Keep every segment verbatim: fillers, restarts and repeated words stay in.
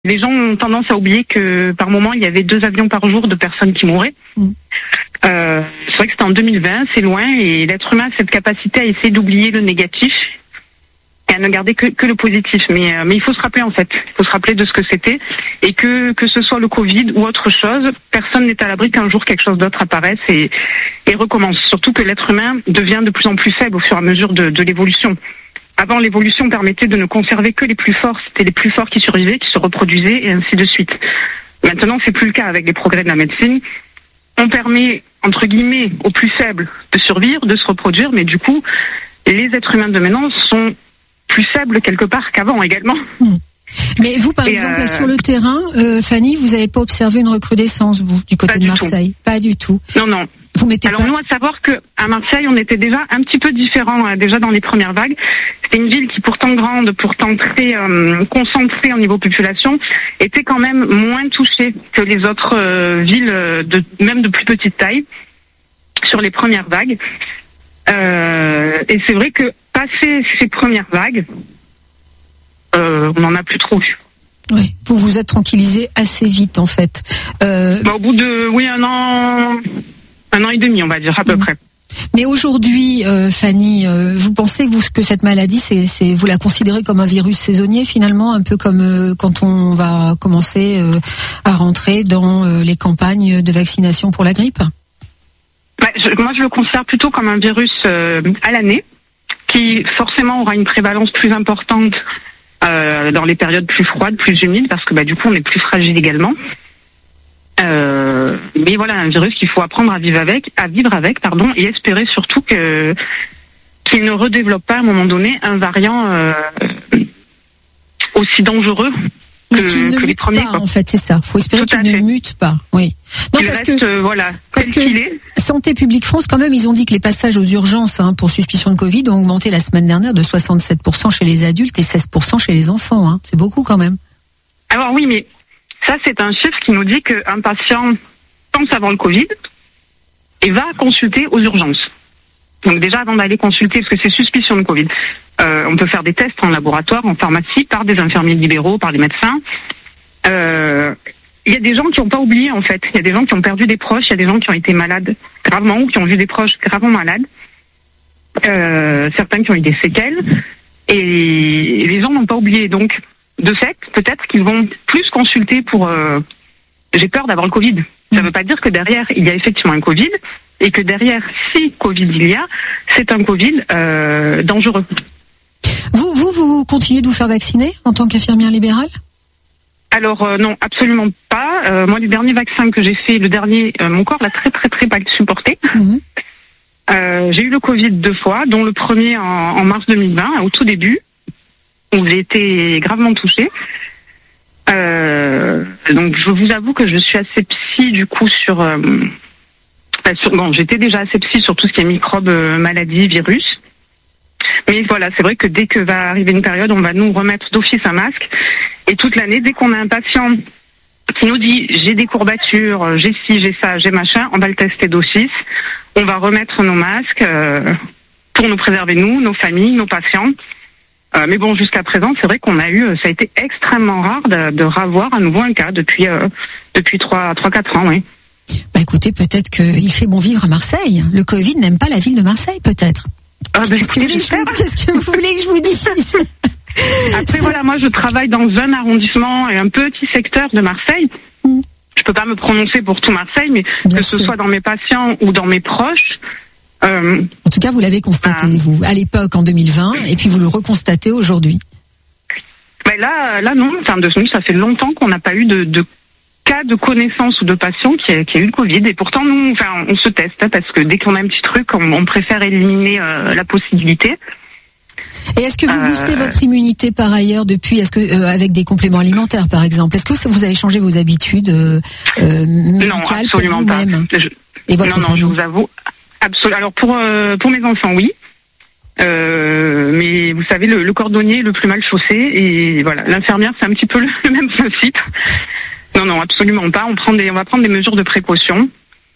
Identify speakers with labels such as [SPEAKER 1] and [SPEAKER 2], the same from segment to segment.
[SPEAKER 1] Les gens ont tendance à oublier que par moment, il y avait deux avions par jour de personnes qui mouraient. Mmh. Euh, c'est vrai que c'était en deux mille vingt, c'est loin, et l'être humain a cette capacité à essayer d'oublier le négatif et à ne garder que, que le positif. Mais, euh, mais il faut se rappeler, en fait. Il faut se rappeler de ce que c'était, et que, que ce soit le Covid ou autre chose, personne n'est à l'abri qu'un jour quelque chose d'autre apparaisse et, et recommence. Surtout que l'être humain devient de plus en plus faible au fur et à mesure de, de l'évolution. Avant, l'évolution permettait de ne conserver que les plus forts. C'était les plus forts qui survivaient, qui se reproduisaient, et ainsi de suite. Maintenant, c'est plus le cas avec les progrès de la médecine. On permet, entre guillemets, aux plus faibles de survivre, de se reproduire, mais du coup, les êtres humains de maintenant sont plus faibles quelque part qu'avant également.
[SPEAKER 2] Mmh. Mais vous, par
[SPEAKER 1] et
[SPEAKER 2] exemple,
[SPEAKER 1] euh...
[SPEAKER 2] là, sur le terrain, euh, Fanny, vous n'avez pas observé une recrudescence, vous, du côté de Marseille? Pas du tout.
[SPEAKER 1] Non, non.
[SPEAKER 2] Vous mettez
[SPEAKER 1] Alors
[SPEAKER 2] pas...
[SPEAKER 1] nous, à savoir que à Marseille, on était déjà un petit peu différent euh, déjà dans les premières vagues. C'était une ville qui, pourtant grande, pourtant très euh, concentrée au niveau population, était quand même moins touchée que les autres euh, villes, de même de plus petite taille, sur les premières vagues. Euh, et c'est vrai que passé ces premières vagues, euh, on n'en a plus trop vu.
[SPEAKER 2] Oui, vous vous êtes tranquillisé assez vite en fait. Euh...
[SPEAKER 1] Bah, au bout de, oui, un an, un an et demi, on va dire à peu mmh. près.
[SPEAKER 2] Mais aujourd'hui, euh, Fanny, euh, vous pensez que, vous, que cette maladie, c'est, c'est, vous la considérez comme un virus saisonnier finalement, un peu comme euh, quand on va commencer euh, à rentrer dans euh, les campagnes de vaccination pour la grippe?
[SPEAKER 1] Bah, je, moi, je le considère plutôt comme un virus euh, à l'année, qui forcément aura une prévalence plus importante euh, dans les périodes plus froides, plus humides, parce que bah, du coup, on est plus fragile également. Euh, mais voilà, un virus qu'il faut apprendre à vivre avec, à vivre avec, pardon, et espérer surtout que qu'il ne redéveloppe pas à un moment donné un variant euh, aussi dangereux que,
[SPEAKER 2] mais qu'il ne
[SPEAKER 1] que les
[SPEAKER 2] mute
[SPEAKER 1] premiers.
[SPEAKER 2] Pas, en fait, c'est ça. Il faut espérer
[SPEAKER 1] Tout
[SPEAKER 2] qu'il ne mute pas. Oui.
[SPEAKER 1] Non, parce reste, que euh, voilà,
[SPEAKER 2] parce que
[SPEAKER 1] qu'il est.
[SPEAKER 2] Santé publique France, quand même, ils ont dit que les passages aux urgences hein, pour suspicion de Covid ont augmenté la semaine dernière de soixante-sept pour cent chez les adultes et seize pour cent chez les enfants. Hein. C'est beaucoup quand même.
[SPEAKER 1] Alors oui, mais ça, c'est un chiffre qui nous dit qu'un patient pense avoir le Covid et va consulter aux urgences. Donc déjà, avant d'aller consulter, parce que c'est suspicion de Covid, euh, on peut faire des tests en laboratoire, en pharmacie, par des infirmiers libéraux, par des médecins. Euh, il y a des gens qui n'ont pas oublié, en fait. Il y a des gens qui ont perdu des proches, il y a des gens qui ont été malades gravement ou qui ont vu des proches gravement malades. Euh, certains qui ont eu des séquelles. Et les gens n'ont pas oublié. Donc, de fait, peut-être qu'ils vont plus consulter pour... Euh, j'ai peur d'avoir le Covid. Ça ne veut pas dire que derrière, il y a effectivement un Covid, et que derrière, si Covid il y a, c'est un Covid euh, dangereux.
[SPEAKER 2] Vous, vous, vous continuez de vous faire vacciner en tant qu'infirmière libérale ?
[SPEAKER 1] Alors euh, non, absolument pas. Euh, moi, le dernier vaccin que j'ai fait, le dernier, euh, mon corps l'a très très très mal supporté. Mmh. Euh, j'ai eu le Covid deux fois, dont le premier en, en mars deux mille vingt, au tout début, où j'ai été gravement touchée. Euh, donc je vous avoue que je suis assez psy du coup sur, euh, sur bon j'étais déjà assez psy sur tout ce qui est microbes, euh, maladies, virus. Mais voilà, c'est vrai que dès que va arriver une période, on va nous remettre d'office un masque. Et toute l'année, dès qu'on a un patient qui nous dit j'ai des courbatures, j'ai ci, j'ai ça, j'ai machin, on va le tester d'office. On va remettre nos masques euh, pour nous préserver nous, nos familles, nos patients. Euh, mais bon, jusqu'à présent, c'est vrai qu'on a eu, ça a été extrêmement rare de, de revoir à nouveau un cas depuis euh, depuis trois, trois, quatre ans, oui.
[SPEAKER 2] Bah écoutez, peut-être qu'il fait bon vivre à Marseille. Le Covid n'aime pas la ville de Marseille, peut-être.
[SPEAKER 1] Ah ben,
[SPEAKER 2] qu'est-ce, que vous, qu'est-ce que vous voulez que je vous dise?
[SPEAKER 1] Après voilà, moi je travaille dans un arrondissement et un petit secteur de Marseille. Mm. Je peux pas me prononcer pour tout Marseille, mais Bien que sûr. Ce soit dans mes patients ou dans mes proches.
[SPEAKER 2] Euh, en tout cas, vous l'avez constaté, euh, vous, à l'époque, en deux mille vingt, et puis vous le reconstatez aujourd'hui.
[SPEAKER 1] Ben là, là non, enfin, de nous, ça fait longtemps qu'on n'a pas eu de, de cas de connaissance ou de patient qui a, qui a eu le Covid, et pourtant, nous, enfin, on se teste, hein, parce que dès qu'on a un petit truc, on, on préfère éliminer euh, la possibilité.
[SPEAKER 2] Et est-ce que vous boostez euh, votre immunité par ailleurs depuis, est-ce que euh, avec des compléments alimentaires, par exemple, est-ce que ça, vous avez changé vos habitudes euh, euh, médicales
[SPEAKER 1] non, absolument
[SPEAKER 2] pour vous-même
[SPEAKER 1] pas. Je,
[SPEAKER 2] et votre
[SPEAKER 1] non, non, je vous avoue. Absolument. Alors pour euh, pour mes enfants, oui. Euh, mais vous savez, le, le cordonnier est le plus mal chaussé et voilà, l'infirmière, c'est un petit peu le, le même principe. Non, non, absolument pas. On prend des, on va prendre des mesures de précaution.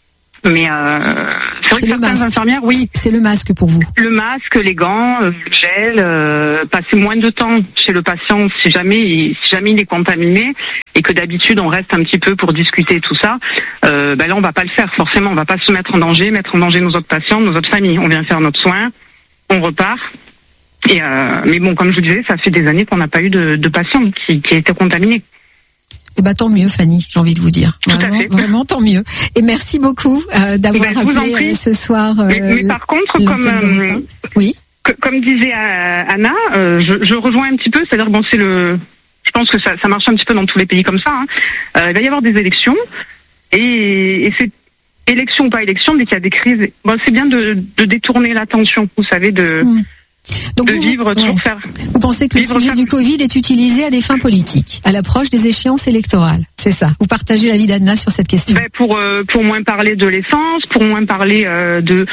[SPEAKER 1] Mais euh, c'est vrai
[SPEAKER 2] c'est
[SPEAKER 1] que certaines infirmières, oui.
[SPEAKER 2] C'est le masque pour vous.
[SPEAKER 1] Le masque, les gants, euh, le gel, euh, passer moins de temps chez le patient si jamais, il, si jamais il est contaminé et que d'habitude on reste un petit peu pour discuter tout ça. Euh, ben là on va pas le faire forcément, on va pas se mettre en danger, mettre en danger nos autres patients, nos autres familles. On vient faire notre soin, on repart. Et euh, mais bon, comme je vous disais, ça fait des années qu'on n'a pas eu de, de patients qui, qui étaient contaminés.
[SPEAKER 2] Eh ben tant mieux, Fanny, j'ai envie de vous dire.
[SPEAKER 1] Tout
[SPEAKER 2] vraiment,
[SPEAKER 1] à fait.
[SPEAKER 2] Vraiment tant mieux. Et merci beaucoup euh, d'avoir
[SPEAKER 1] ben,
[SPEAKER 2] appelé euh, ce soir. Euh,
[SPEAKER 1] mais, mais par contre, comme euh,
[SPEAKER 2] oui,
[SPEAKER 1] que, comme disait euh, Anna, euh, je, je rejoins un petit peu. C'est-à-dire bon, c'est le. Je pense que ça, ça marche un petit peu dans tous les pays comme ça. Hein. Euh, il va y avoir des élections et, et c'est élection ou pas élection, dès qu'il y a des crises, bon, c'est bien de, de détourner l'attention. Vous savez de. Mmh.
[SPEAKER 2] Donc
[SPEAKER 1] de
[SPEAKER 2] vous,
[SPEAKER 1] vivre,
[SPEAKER 2] ouais.
[SPEAKER 1] toujours faire.
[SPEAKER 2] Vous pensez que le sujet faire... du Covid est utilisé à des fins politiques, à l'approche des échéances électorales, c'est ça? Vous partagez l'avis d'Anna sur cette question?
[SPEAKER 1] Ben pour euh, pour moins parler de l'essence, pour moins parler euh, de,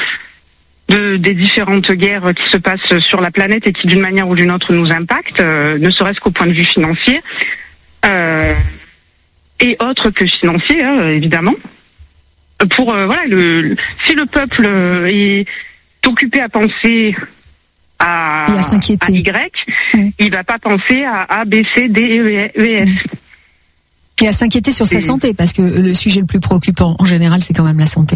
[SPEAKER 1] de des différentes guerres qui se passent sur la planète et qui d'une manière ou d'une autre nous impactent, euh, ne serait-ce qu'au point de vue financier euh, et autre que financier, hein, évidemment. Pour euh, voilà, le si le peuple est occupé à penser À,
[SPEAKER 2] à s'inquiéter.
[SPEAKER 1] À Y, mmh. il va pas penser à A, B, C, D, E, E, F.
[SPEAKER 2] Et à s'inquiéter sur sa
[SPEAKER 1] Et...
[SPEAKER 2] santé, parce que le sujet le plus préoccupant, en général, c'est quand même la santé.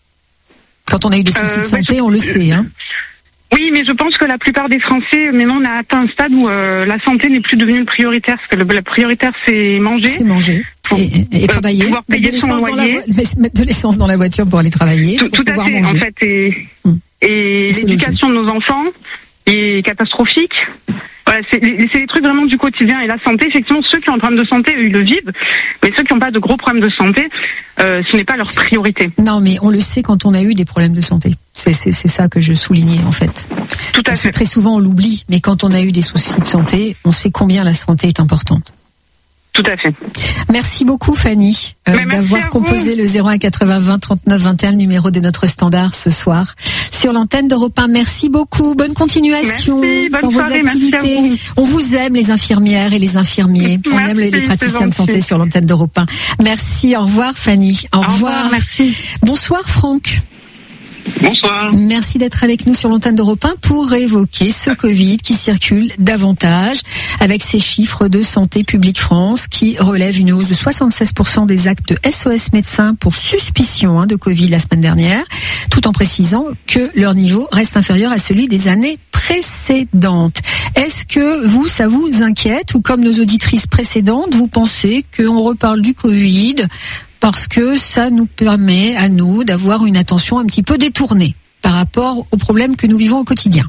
[SPEAKER 2] Quand on a eu des soucis euh, de santé, je... on le sait. Hein.
[SPEAKER 1] Oui, mais je pense que la plupart des Français, maintenant, on a atteint un stade où euh, la santé n'est plus devenue prioritaire. Parce que le, la prioritaire, c'est manger.
[SPEAKER 2] C'est manger.
[SPEAKER 1] Pour,
[SPEAKER 2] et, et, et travailler.
[SPEAKER 1] Euh, pouvoir payer son loyer.
[SPEAKER 2] Vo- mettre de l'essence dans la voiture pour aller travailler.
[SPEAKER 1] Tout, tout à fait,
[SPEAKER 2] manger.
[SPEAKER 1] en fait. Et, mmh. et l'éducation de nos enfants est catastrophique. Voilà, c'est, c'est les trucs vraiment du quotidien. Et la santé, effectivement, ceux qui ont un problème de santé, eux, ils le vivent. Mais ceux qui n'ont pas de gros problèmes de santé, euh, ce n'est pas leur priorité.
[SPEAKER 2] Non, mais on le sait quand on a eu des problèmes de santé. C'est, c'est, c'est ça que je soulignais, en fait.
[SPEAKER 1] Tout à
[SPEAKER 2] Parce
[SPEAKER 1] fait.
[SPEAKER 2] que très souvent, on l'oublie. Mais quand on a eu des soucis de santé, on sait combien la santé est importante.
[SPEAKER 1] Tout à fait.
[SPEAKER 2] Merci beaucoup, Fanny, euh, d'avoir composé le zéro un quatre-vingts vingt trente-neuf vingt et un, le numéro de notre standard ce soir sur l'antenne d'Europe un. Merci beaucoup. Bonne continuation
[SPEAKER 1] merci, bonne
[SPEAKER 2] dans
[SPEAKER 1] soirée,
[SPEAKER 2] vos activités. Vous. On vous aime, les infirmières et les infirmiers.
[SPEAKER 1] Merci,
[SPEAKER 2] on aime les, les praticiens de santé sur l'antenne d'Europe un. Merci. Au revoir, Fanny. Au, au revoir. revoir. Merci. Bonsoir, Franck.
[SPEAKER 3] Bonsoir.
[SPEAKER 2] Merci d'être avec nous sur l'antenne d'Europe un pour évoquer ce Covid qui circule davantage avec ces chiffres de Santé publique France qui relèvent une hausse de soixante-seize pour cent des actes de S O S médecins pour suspicion hein, de Covid la semaine dernière, tout en précisant que leur niveau reste inférieur à celui des années précédentes. Est-ce que vous, ça vous inquiète ou comme nos auditrices précédentes, vous pensez qu'on reparle du Covid parce que ça nous permet à nous d'avoir une attention un petit peu détournée par rapport aux problèmes que nous vivons au quotidien?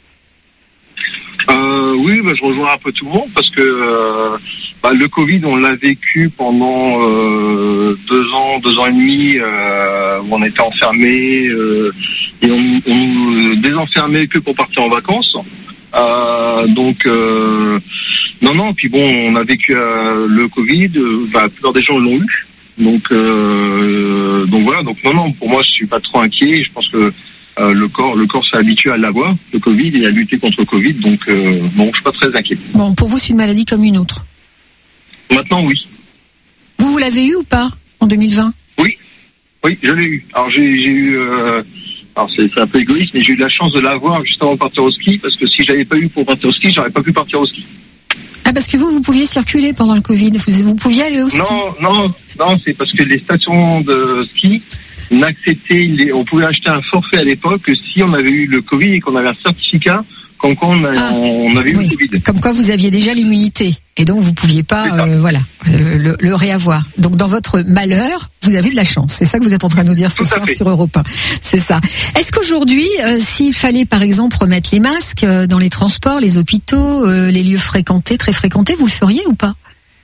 [SPEAKER 3] Euh, oui, bah, je rejoins un peu tout le monde parce que euh, bah, le Covid, on l'a vécu pendant euh, deux ans, deux ans et demi, euh, où on était enfermés euh, et on, on nous désenfermait que pour partir en vacances. Euh, donc euh, non, non. Puis bon, on a vécu euh, le Covid. Euh, bah, la plupart des gens l'ont eu. Donc, euh, donc voilà. Donc non, non. Pour moi, je suis pas trop inquiet. Je pense que euh, le corps, le corps s'est habitué à l'avoir, le Covid, et à lutter contre le Covid. Donc, euh, bon, je suis pas très inquiet.
[SPEAKER 2] Bon, pour vous, c'est une maladie comme une autre.
[SPEAKER 3] Maintenant, oui.
[SPEAKER 2] Vous, vous l'avez eu ou pas en deux mille vingt?
[SPEAKER 3] Oui, oui, je l'ai eu. Alors j'ai, j'ai eu. Euh, alors c'est, c'est un peu égoïste, mais j'ai eu la chance de l'avoir juste avant de partir au ski, parce que si je l'avais pas eu pour partir au ski, j'aurais pas pu partir au ski.
[SPEAKER 2] Ah, parce que vous, vous pouviez circuler pendant le Covid. Vous, vous pouviez aller au ski?
[SPEAKER 3] Non, non, non, c'est parce que les stations de ski n'acceptaient, les, on pouvait acheter un forfait à l'époque que si on avait eu le Covid et qu'on avait un certificat comme quoi on, a, ah, on avait oui. eu le Covid.
[SPEAKER 2] Comme quoi vous aviez déjà l'immunité et donc vous pouviez pas, euh, voilà, le, le réavoir. Donc dans votre malheur, vous avez de la chance. C'est ça que vous êtes en train de nous dire ce Tout soir sur Europe un. C'est ça. Est-ce qu'aujourd'hui, euh, s'il fallait par exemple remettre les masques euh, dans les transports, les hôpitaux, euh, les lieux fréquentés, très fréquentés, vous le feriez ou pas?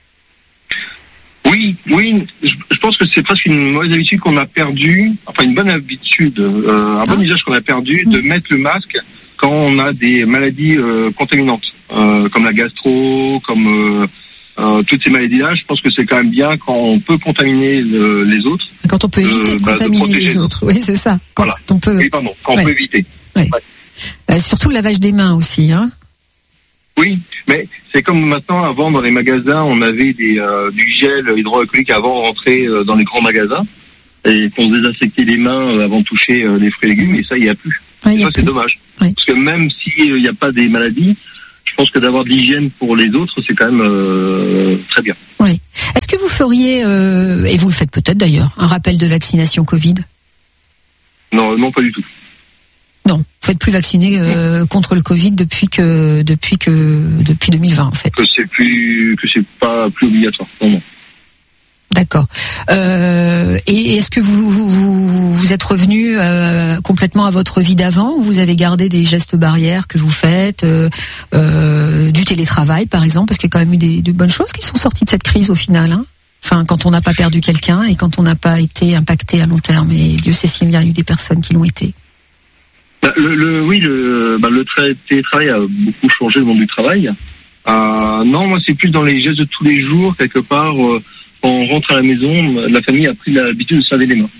[SPEAKER 3] Oui, oui. Je, je pense que c'est presque une mauvaise habitude qu'on a perdue, enfin une bonne habitude, euh, un ah. bon usage qu'on a perdu mmh. de mettre le masque quand on a des maladies euh, contaminantes, euh, comme la gastro, comme euh, euh, toutes ces maladies-là. Je pense que c'est quand même bien quand on peut contaminer le, les autres.
[SPEAKER 2] Quand on peut éviter euh, de bah, contaminer de les autres. Oui, c'est ça. Quand
[SPEAKER 3] voilà.
[SPEAKER 2] on peut.
[SPEAKER 3] Oui, pardon. Quand ouais. on peut éviter.
[SPEAKER 2] Ouais. Ouais. Euh, surtout le lavage des mains aussi, hein.
[SPEAKER 3] Oui, mais c'est comme maintenant, avant, dans les magasins, on avait des, euh, du gel hydroalcoolique avant de rentrer euh, dans les grands magasins. et qu'on se désinfectait les mains avant de toucher les fruits et légumes, et ça, il n'y a plus.
[SPEAKER 2] Ouais,
[SPEAKER 3] ça,
[SPEAKER 2] a
[SPEAKER 3] c'est
[SPEAKER 2] plus.
[SPEAKER 3] dommage.
[SPEAKER 2] Ouais.
[SPEAKER 3] Parce que même s'il n'y a pas des maladies, je pense que d'avoir de l'hygiène pour les autres, c'est quand même euh, très bien.
[SPEAKER 2] Oui. Est-ce que vous feriez, euh, et vous le faites peut-être d'ailleurs, un rappel de vaccination Covid ?
[SPEAKER 3] Non, non, pas du tout.
[SPEAKER 2] Non, vous n'êtes plus vacciné euh, contre le Covid depuis que depuis que depuis deux mille vingt en fait.
[SPEAKER 3] Que c'est plus que c'est pas plus obligatoire. Non, non.
[SPEAKER 2] D'accord. Euh, et est-ce que vous vous, vous êtes revenu euh, complètement à votre vie d'avant, ou vous avez gardé des gestes barrières que vous faites, euh, euh, du télétravail par exemple, parce qu'il y a quand même eu des, de bonnes choses qui sont sorties de cette crise au final, hein. Enfin, quand on n'a pas perdu quelqu'un et quand on n'a pas été impacté à long terme. Et Dieu sait s'il y a eu des personnes qui l'ont été.
[SPEAKER 3] Bah, le, le, oui, le, bah, le tra- télétravail a beaucoup changé le monde du travail. Euh, non, moi c'est plus dans les gestes de tous les jours, quelque part. Euh, Quand on rentre à la maison, la famille a pris l'habitude de se laver les mains.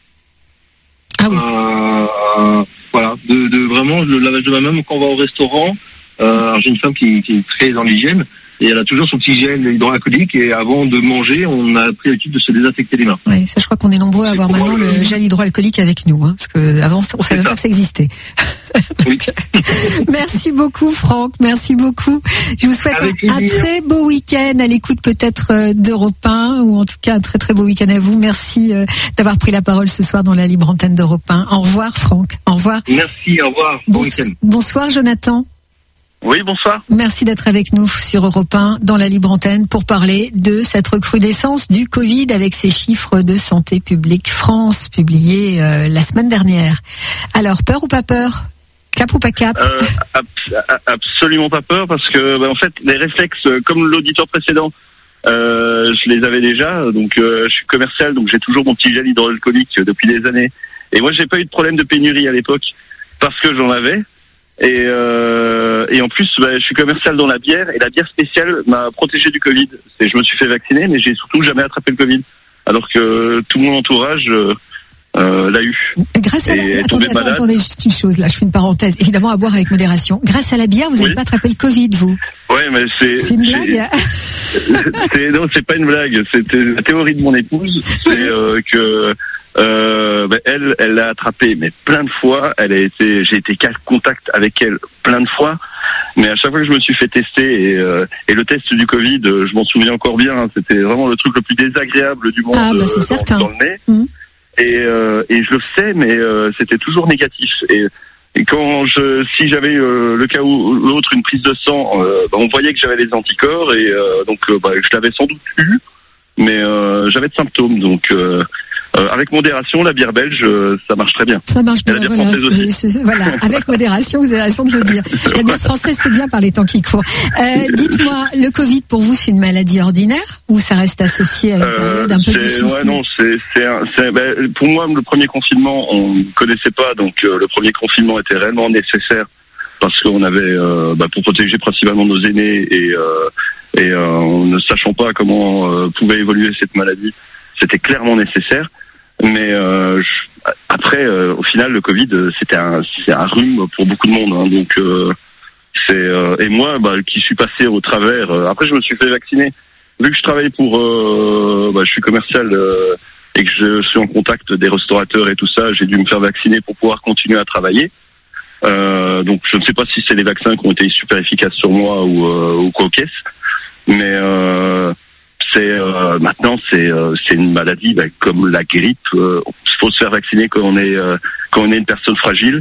[SPEAKER 2] Ah oui.
[SPEAKER 3] Euh, voilà, de, de vraiment le lavage de main, même quand on va au restaurant. Euh, j'ai une femme qui, qui est très dans l'hygiène et elle a toujours son petit gel hydroalcoolique, et avant de manger, on a pris l'habitude de se désinfecter les mains.
[SPEAKER 2] Oui, ça je crois qu'on est nombreux à avoir maintenant le gel hydroalcoolique avec nous, hein, parce que avant on savait même pas que ça existait.
[SPEAKER 3] Oui.
[SPEAKER 2] Merci beaucoup Franck, merci beaucoup. Je vous souhaite un, un très beau week-end à l'écoute peut-être d'Europe un, ou en tout cas un très très beau week-end à vous. Merci d'avoir pris la parole ce soir dans la libre antenne d'Europe un. Au revoir Franck, au revoir.
[SPEAKER 3] Merci, au revoir, bon
[SPEAKER 2] Bons,
[SPEAKER 3] week-end.
[SPEAKER 2] Bonsoir Jonathan.
[SPEAKER 4] Oui, bonsoir.
[SPEAKER 2] Merci d'être avec nous sur Europe un dans la libre antenne pour parler de cette recrudescence du Covid avec ces chiffres de Santé publique France publiés euh, la semaine dernière. Alors, peur ou pas peur ? Cap ou pas cap ?
[SPEAKER 4] euh, ab- Absolument pas peur, parce que bah, en fait, les réflexes, comme l'auditeur précédent, euh, je les avais déjà. Donc, euh, je suis commercial, donc j'ai toujours mon petit gel hydroalcoolique depuis des années. Et moi, j'ai pas eu de problème de pénurie à l'époque parce que j'en avais. Et, euh, et en plus, bah, je suis commercial dans la bière, et la bière spéciale m'a protégé du Covid. Et je me suis fait vacciner, mais j'ai surtout jamais attrapé le Covid, alors que tout mon entourage euh, euh, l'a eu.
[SPEAKER 2] Grâce à la...
[SPEAKER 4] Et
[SPEAKER 2] attendez, attendez, attendez, juste une chose là, je fais une parenthèse. Évidemment, à boire avec modération. Grâce à la bière, vous n'avez
[SPEAKER 4] Oui.
[SPEAKER 2] pas attrapé le Covid, vous ?
[SPEAKER 4] Ouais, mais c'est.
[SPEAKER 2] C'est une blague.
[SPEAKER 4] c'est, non, c'est pas une blague. C'était la théorie de mon épouse, c'est euh, que. Euh, ben elle, elle l'a attrapé, mais plein de fois. Elle a été, j'ai été en contact avec elle plein de fois, mais à chaque fois que je me suis fait tester, et, euh, et le test du Covid, euh, je m'en souviens encore bien. Hein, c'était vraiment le truc le plus désagréable du monde,
[SPEAKER 2] Ah, bah, c'est
[SPEAKER 4] euh,
[SPEAKER 2] certain.
[SPEAKER 4] dans, dans le nez.
[SPEAKER 2] Mmh.
[SPEAKER 4] Et, euh, et je le sais, mais euh, c'était toujours négatif. Et, et quand je, si j'avais euh, le cas où l'autre une prise de sang, euh, bah, on voyait que j'avais les anticorps, et euh, donc euh, bah, je l'avais sans doute eu, mais euh, j'avais de symptômes. Donc euh, Euh, avec modération, la bière belge, euh, ça marche très bien.
[SPEAKER 2] Ça marche bien,
[SPEAKER 4] la bière
[SPEAKER 2] voilà.
[SPEAKER 4] française aussi.
[SPEAKER 2] Oui, c'est- c'est- voilà. Avec modération, vous avez raison de le dire. La bière française, c'est bien par les temps qui courent. Euh, dites-moi, le Covid, pour vous, c'est une maladie ordinaire ou ça reste associé à une
[SPEAKER 4] Euh,
[SPEAKER 2] période un peu
[SPEAKER 4] c'est,
[SPEAKER 2] difficile ?
[SPEAKER 4] ouais, non, c'est, c'est, un, c'est ben, pour moi, le premier confinement, on ne connaissait pas, donc euh, le premier confinement était réellement nécessaire parce qu'on avait, euh, bah, pour protéger principalement nos aînés, et, euh, et euh, en ne sachant pas comment euh, pouvait évoluer cette maladie, c'était clairement nécessaire. Mais euh, je, après, euh, au final, le Covid, c'était un, c'est un rhume pour beaucoup de monde. Hein, donc, euh, c'est euh, et moi, bah, qui suis passé au travers. Euh, après, je me suis fait vacciner. Vu que je travaille pour, euh, bah, je suis commercial euh, et que je suis en contact des restaurateurs et tout ça, j'ai dû me faire vacciner pour pouvoir continuer à travailler. Euh, donc, je ne sais pas si c'est les vaccins qui ont été super efficaces sur moi ou, euh, ou quoi au caisse, mais euh, c'est euh, maintenant c'est euh, c'est une maladie bah, comme la grippe. Il euh, faut se faire vacciner quand on est euh, quand on est une personne fragile,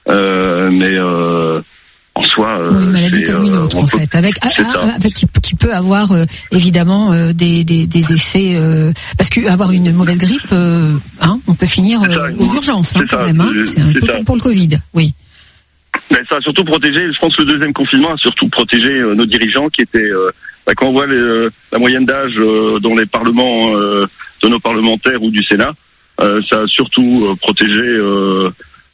[SPEAKER 4] euh, mais euh, en soi, euh,
[SPEAKER 2] Oui, une maladie comme une autre,
[SPEAKER 4] euh,
[SPEAKER 2] en
[SPEAKER 4] peut,
[SPEAKER 2] fait, avec,
[SPEAKER 4] c'est
[SPEAKER 2] a,
[SPEAKER 4] ça.
[SPEAKER 2] avec qui, qui peut avoir euh, évidemment euh, des, des, des effets, euh, parce qu'avoir une mauvaise grippe, euh, hein, on peut finir
[SPEAKER 4] C'est ça,
[SPEAKER 2] euh, aux urgences hein,
[SPEAKER 4] c'est
[SPEAKER 2] quand
[SPEAKER 4] ça,
[SPEAKER 2] même. Hein,
[SPEAKER 4] c'est-
[SPEAKER 2] c'est un
[SPEAKER 4] c'est
[SPEAKER 2] peu
[SPEAKER 4] ça.
[SPEAKER 2] comme pour le Covid, oui.
[SPEAKER 4] Mais ça a surtout protégé, je pense que le deuxième confinement a surtout protégé euh, nos dirigeants qui étaient, euh, bah, quand on voit les, euh, la moyenne d'âge euh, dans les parlements euh, de nos parlementaires ou du Sénat, euh, ça a surtout euh, protégé euh,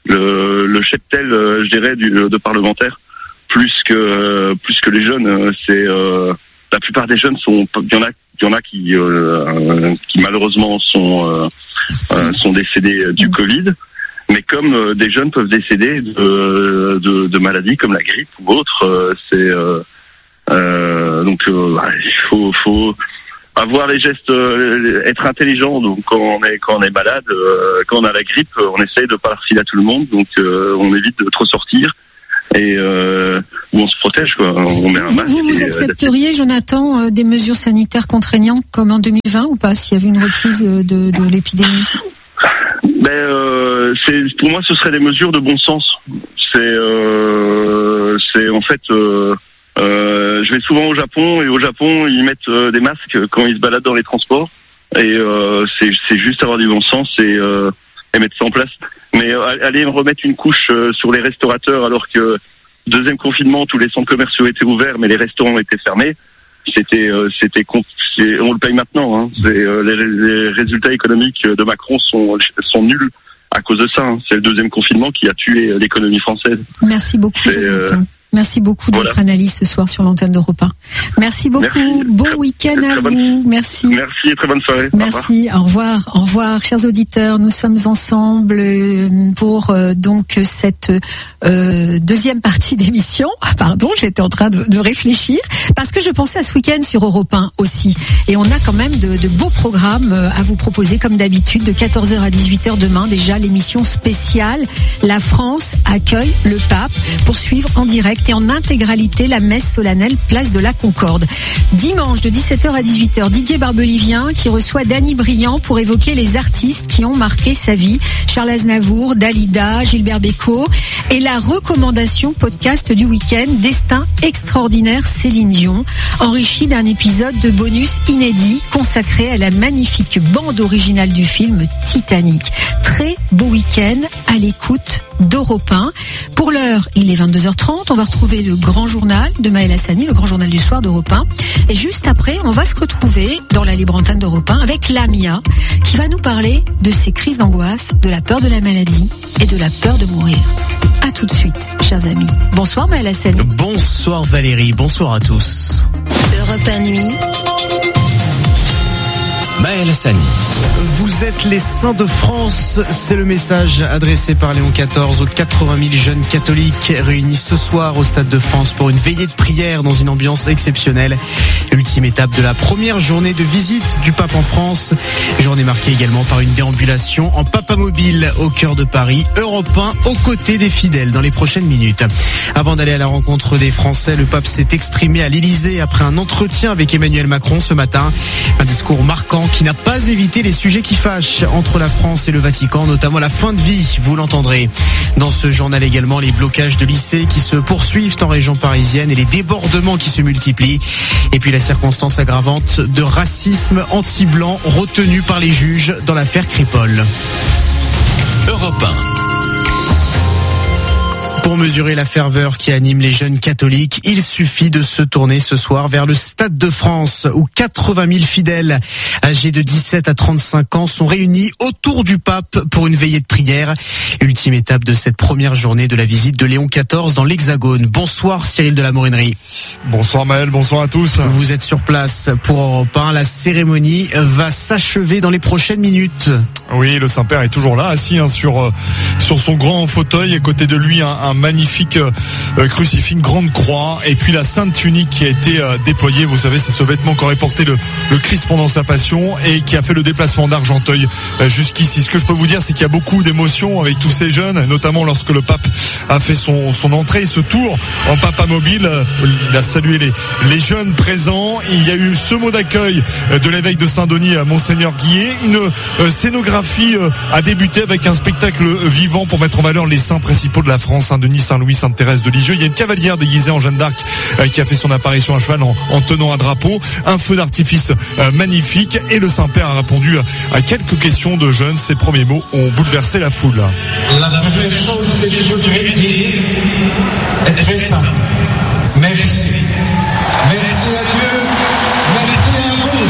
[SPEAKER 4] le, le cheptel, euh, je dirais, du, de parlementaires, plus que euh, plus que les jeunes. Euh, c'est euh, la plupart des jeunes sont, il y en a, il y en a qui euh, euh, qui malheureusement sont euh, euh, sont décédés euh, du Covid. Mais comme euh, des jeunes peuvent décéder de, de, de maladies comme la grippe ou autre, euh, c'est euh, euh, donc euh, bah, il faut, faut avoir les gestes, euh, être intelligent. Donc quand on est quand on est malade, euh, quand on a la grippe, on essaye de pas la refiler à tout le monde. Donc euh, on évite de trop sortir et euh, où on se protège quoi. On met un masque.
[SPEAKER 2] Vous, vous
[SPEAKER 4] et,
[SPEAKER 2] accepteriez, euh, Jonathan, euh, des mesures sanitaires contraignantes comme en deux mille vingt ou pas, s'il y avait une reprise de, de l'épidémie?
[SPEAKER 4] Ben euh, c'est pour moi ce seraient des mesures de bon sens. C'est euh, c'est en fait. Euh, Euh, je vais souvent au Japon et au Japon ils mettent euh, des masques quand ils se baladent dans les transports et euh, c'est c'est juste avoir du bon sens et, euh, et mettre ça en place. Mais euh, aller remettre une couche euh, sur les restaurateurs alors que deuxième confinement tous les centres commerciaux étaient ouverts mais les restaurants étaient fermés, c'était euh, c'était c'est, on le paye maintenant. Hein. C'est, euh, les, les résultats économiques de Macron sont sont nuls à cause de ça. Hein. C'est le deuxième confinement qui a tué l'économie française.
[SPEAKER 2] Merci beaucoup. Jonathan. Euh, Merci beaucoup de
[SPEAKER 4] voilà.
[SPEAKER 2] votre analyse ce soir sur l'antenne d'Europe un. Merci beaucoup.
[SPEAKER 4] Merci.
[SPEAKER 2] Bon week-end à
[SPEAKER 4] bonne...
[SPEAKER 2] vous. Merci.
[SPEAKER 4] Merci et très bonne soirée.
[SPEAKER 2] Merci. Au revoir. Au revoir, chers auditeurs. Nous sommes ensemble pour euh, donc cette euh, deuxième partie d'émission. Pardon, j'étais en train de, de réfléchir parce que je pensais à ce week-end sur Europe un aussi. Et on a quand même de, de beaux programmes à vous proposer comme d'habitude de quatorze heures à dix-huit heures demain. Déjà l'émission spéciale La France accueille le pape pour suivre en direct et en intégralité la messe solennelle place de la Concorde. Dimanche de dix-sept heures à dix-huit heures, Didier Barbelivien qui reçoit Dany Briand pour évoquer les artistes qui ont marqué sa vie. Charles Aznavour, Dalida, Gilbert Bécaud et la recommandation podcast du week-end Destin extraordinaire Céline Dion, enrichi d'un épisode de bonus inédit consacré à la magnifique bande originale du film Titanic. Très beau week-end à l'écoute d'Europe un. Pour l'heure, il est vingt-deux heures trente. On va retrouver le grand journal de Maël Hassani, le grand journal du soir d'Europe un. Et juste après, on va se retrouver dans la libre antenne d'Europe un avec Lamia, qui va nous parler de ces crises d'angoisse, de la peur de la maladie et de la peur de mourir. À tout de suite, chers amis. Bonsoir Maël Hassani.
[SPEAKER 5] Bonsoir Valérie, bonsoir à tous.
[SPEAKER 6] Europe un Nuit.
[SPEAKER 5] Maël Hassani. Vous êtes les saints de France, c'est le message adressé par Léon quatorze aux quatre-vingt mille jeunes catholiques réunis ce soir au Stade de France pour une veillée de prière dans une ambiance exceptionnelle. Ultime étape de la première journée de visite du pape en France. Journée marquée également par une déambulation en papamobile au cœur de Paris. Europe un aux côtés des fidèles dans les prochaines minutes. Avant d'aller à la rencontre des Français, le pape s'est exprimé à l'Élysée après un entretien avec Emmanuel Macron ce matin. Un discours marquant qui n'a pas évité les sujets qui fâchent entre la France et le Vatican, notamment la fin de vie, vous l'entendrez. Dans ce journal également, les blocages de lycées qui se poursuivent en région parisienne et les débordements qui se multiplient. Et puis la circonstance aggravante de racisme anti-blanc retenu par les juges dans l'affaire Crépol.
[SPEAKER 6] Europe un.
[SPEAKER 5] Pour mesurer la ferveur qui anime les jeunes catholiques, il suffit de se tourner ce soir vers le Stade de France où quatre-vingt mille fidèles âgés de dix-sept à trente-cinq ans sont réunis autour du pape pour une veillée de prière. Ultime étape de cette première journée de la visite de Léon quatorze dans l'Hexagone. Bonsoir Cyril de la Morinerie.
[SPEAKER 7] Bonsoir Maël, bonsoir à tous.
[SPEAKER 5] Vous êtes sur place pour Europe un. La cérémonie va s'achever dans les prochaines minutes.
[SPEAKER 7] Oui, le Saint-Père est toujours là, assis hein, sur euh, sur son grand fauteuil. À côté de lui, un, un magnifique euh, crucifix, une grande croix, et puis la sainte tunique qui a été euh, déployée. Vous savez, c'est ce vêtement qu'aurait porté le, le Christ pendant sa passion et qui a fait le déplacement d'Argenteuil euh, jusqu'ici. Ce que je peux vous dire, c'est qu'il y a beaucoup d'émotions avec tous ces jeunes, notamment lorsque le pape a fait son son entrée, ce tour en papamobile. Euh, il a salué les les jeunes présents. Il y a eu ce mot d'accueil euh, de l'évêque de Saint-Denis, à Monseigneur Guillet. Une euh, scénographie a débuté avec un spectacle vivant pour mettre en valeur les saints principaux de la France, Saint-Denis, Saint-Louis, Sainte-Thérèse de Lisieux. Il y a une cavalière déguisée en Jeanne d'Arc qui a fait son apparition à cheval en, en tenant un drapeau, un feu d'artifice magnifique, et le Saint-Père a répondu à quelques questions de jeunes. Ses premiers mots ont bouleversé la foule.
[SPEAKER 8] La première chose que je voudrais dire est très simple. Merci. Merci à Dieu. Merci à vous.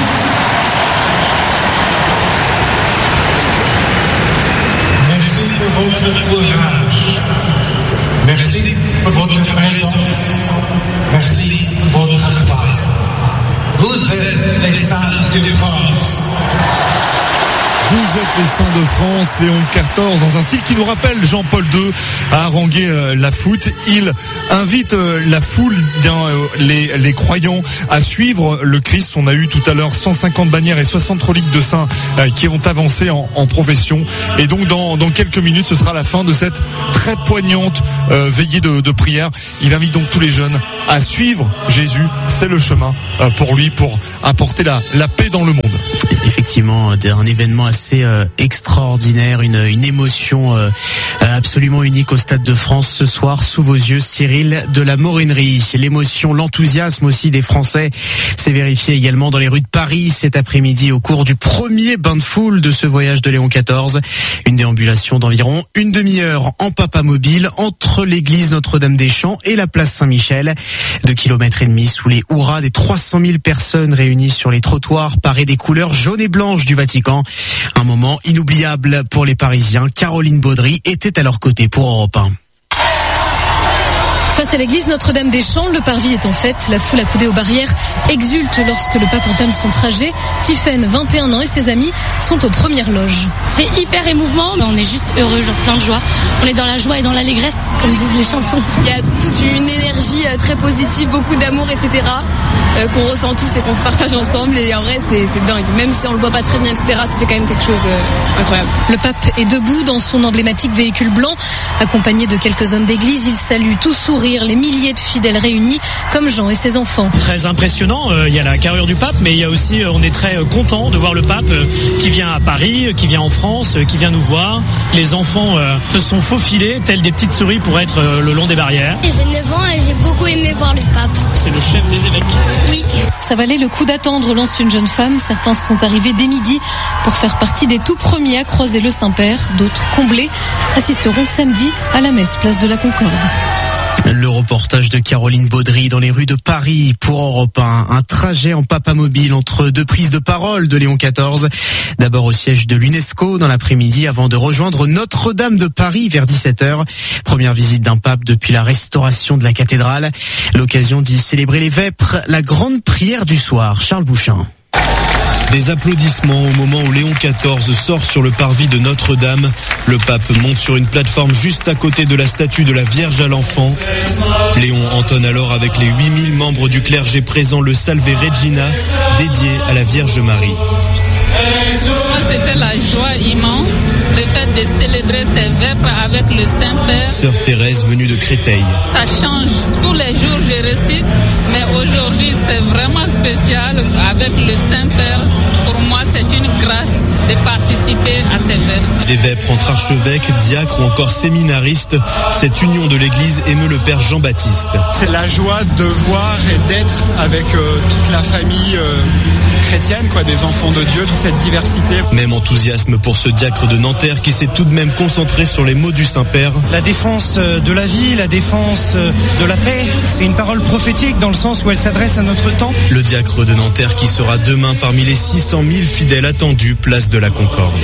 [SPEAKER 8] Merci pour votre courage. Merci pour votre présence. Merci pour votre foi. Vous êtes les saints de France.
[SPEAKER 7] Vous êtes les Saints de France, Léon quatorze, dans un style qui nous rappelle Jean-Paul deux à haranguer euh, la foot. Il invite euh, la foule, bien, euh, les, les croyants à suivre le Christ. On a eu tout à l'heure cent cinquante bannières et soixante reliques de saints euh, qui ont avancé en, en profession. Et donc dans, dans quelques minutes, ce sera la fin de cette très poignante euh, veillée de, de prière. Il invite donc tous les jeunes à suivre Jésus. C'est le chemin euh, pour lui, pour apporter la, la paix dans le monde.
[SPEAKER 5] Effectivement, un événement assez euh, extraordinaire, une, une émotion euh, absolument unique au Stade de France ce soir, sous vos yeux, Cyril de la Morinerie. L'émotion, l'enthousiasme aussi des Français s'est vérifié également dans les rues de Paris cet après-midi au cours du premier bain de foule de ce voyage de Léon quatorze. Une déambulation d'environ une demi-heure en papamobile entre l'église Notre-Dame-des-Champs et la place Saint-Michel. Deux kilomètres et demi sous les hurrahs des trois cent mille personnes réunies sur les trottoirs parées des couleurs jaunes et blanches du Vatican. Un moment inoubliable pour les Parisiens. Caroline Baudry était à leur côté pour Europe un.
[SPEAKER 9] Face à l'église Notre-Dame-des-Champs, le parvis est en fête. La foule accoudée aux barrières exulte lorsque le pape entame son trajet. Tiphaine, vingt et un ans, et ses amis sont aux premières loges.
[SPEAKER 10] C'est hyper émouvant, mais on est juste heureux, genre plein de joie. On est dans la joie et dans l'allégresse, comme disent les chansons.
[SPEAKER 11] Il y a toute une énergie très positive, beaucoup d'amour, et cetera euh, qu'on ressent tous et qu'on se partage ensemble. Et en vrai, c'est, c'est dingue. Même si on le voit pas très bien, et cetera, ça fait quand même quelque chose euh, incroyable.
[SPEAKER 9] Le pape est debout dans son emblématique véhicule blanc. Accompagné de quelques hommes d'église, il salue tout sourire les milliers de fidèles réunis, comme Jean et ses enfants.
[SPEAKER 12] Très impressionnant, il y a la carrure du pape, mais il y a aussi, on est très content de voir le pape qui vient à Paris, qui vient en France, qui vient nous voir. Les enfants se sont faufilés, tels des petites souris pour être le long des barrières.
[SPEAKER 10] J'ai neuf ans et j'ai beaucoup aimé voir le pape.
[SPEAKER 12] C'est le chef des évêques.
[SPEAKER 10] Oui.
[SPEAKER 9] Ça valait le coup d'attendre, lance une jeune femme. Certains sont arrivés dès midi pour faire partie des tout premiers à croiser le Saint-Père. D'autres, comblés, assisteront samedi à la messe place de la Concorde.
[SPEAKER 5] Le reportage de Caroline Baudry dans les rues de Paris pour Europe un. Un trajet en papamobile entre deux prises de parole de Léon quatorze. D'abord au siège de l'UNESCO dans l'après-midi avant de rejoindre Notre-Dame de Paris vers dix-sept heures. Première visite d'un pape depuis la restauration de la cathédrale. L'occasion d'y célébrer les vêpres, la grande prière du soir. Charles Bouchin.
[SPEAKER 13] Des applaudissements au moment où Léon quatorze sort sur le parvis de Notre-Dame. Le pape monte sur une plateforme juste à côté de la statue de la Vierge à l'Enfant. Léon entonne alors avec les huit mille membres du clergé présents le Salve Regina, dédié à la Vierge Marie.
[SPEAKER 14] Moi, c'était la joie immense, le fait de célébrer ces vêpres avec le Saint-Père.
[SPEAKER 13] Sœur Thérèse venue de Créteil.
[SPEAKER 14] Ça change. Tous les jours, je récite, mais aujourd'hui, c'est vraiment spécial avec le Saint-Père. Pour moi, c'est une grâce de participer à ces vêpres.
[SPEAKER 13] Des vêpres entre archevêques, diacres ou encore séminaristes, cette union de l'Église émeut le Père Jean-Baptiste.
[SPEAKER 15] C'est la joie de voir et d'être avec euh, toute la famille euh, chrétienne, quoi, des enfants de Dieu, toute cette diversité.
[SPEAKER 13] Même enthousiasme pour ce diacre de Nanterre qui s'est tout de même concentré sur les mots du Saint-Père.
[SPEAKER 16] La défense de la vie, la défense de la paix, c'est une parole prophétique dans le sens où elle s'adresse à notre temps.
[SPEAKER 13] Le diacre de Nanterre qui sera demain parmi les six cent mille fidèles attendus, place de la Concorde.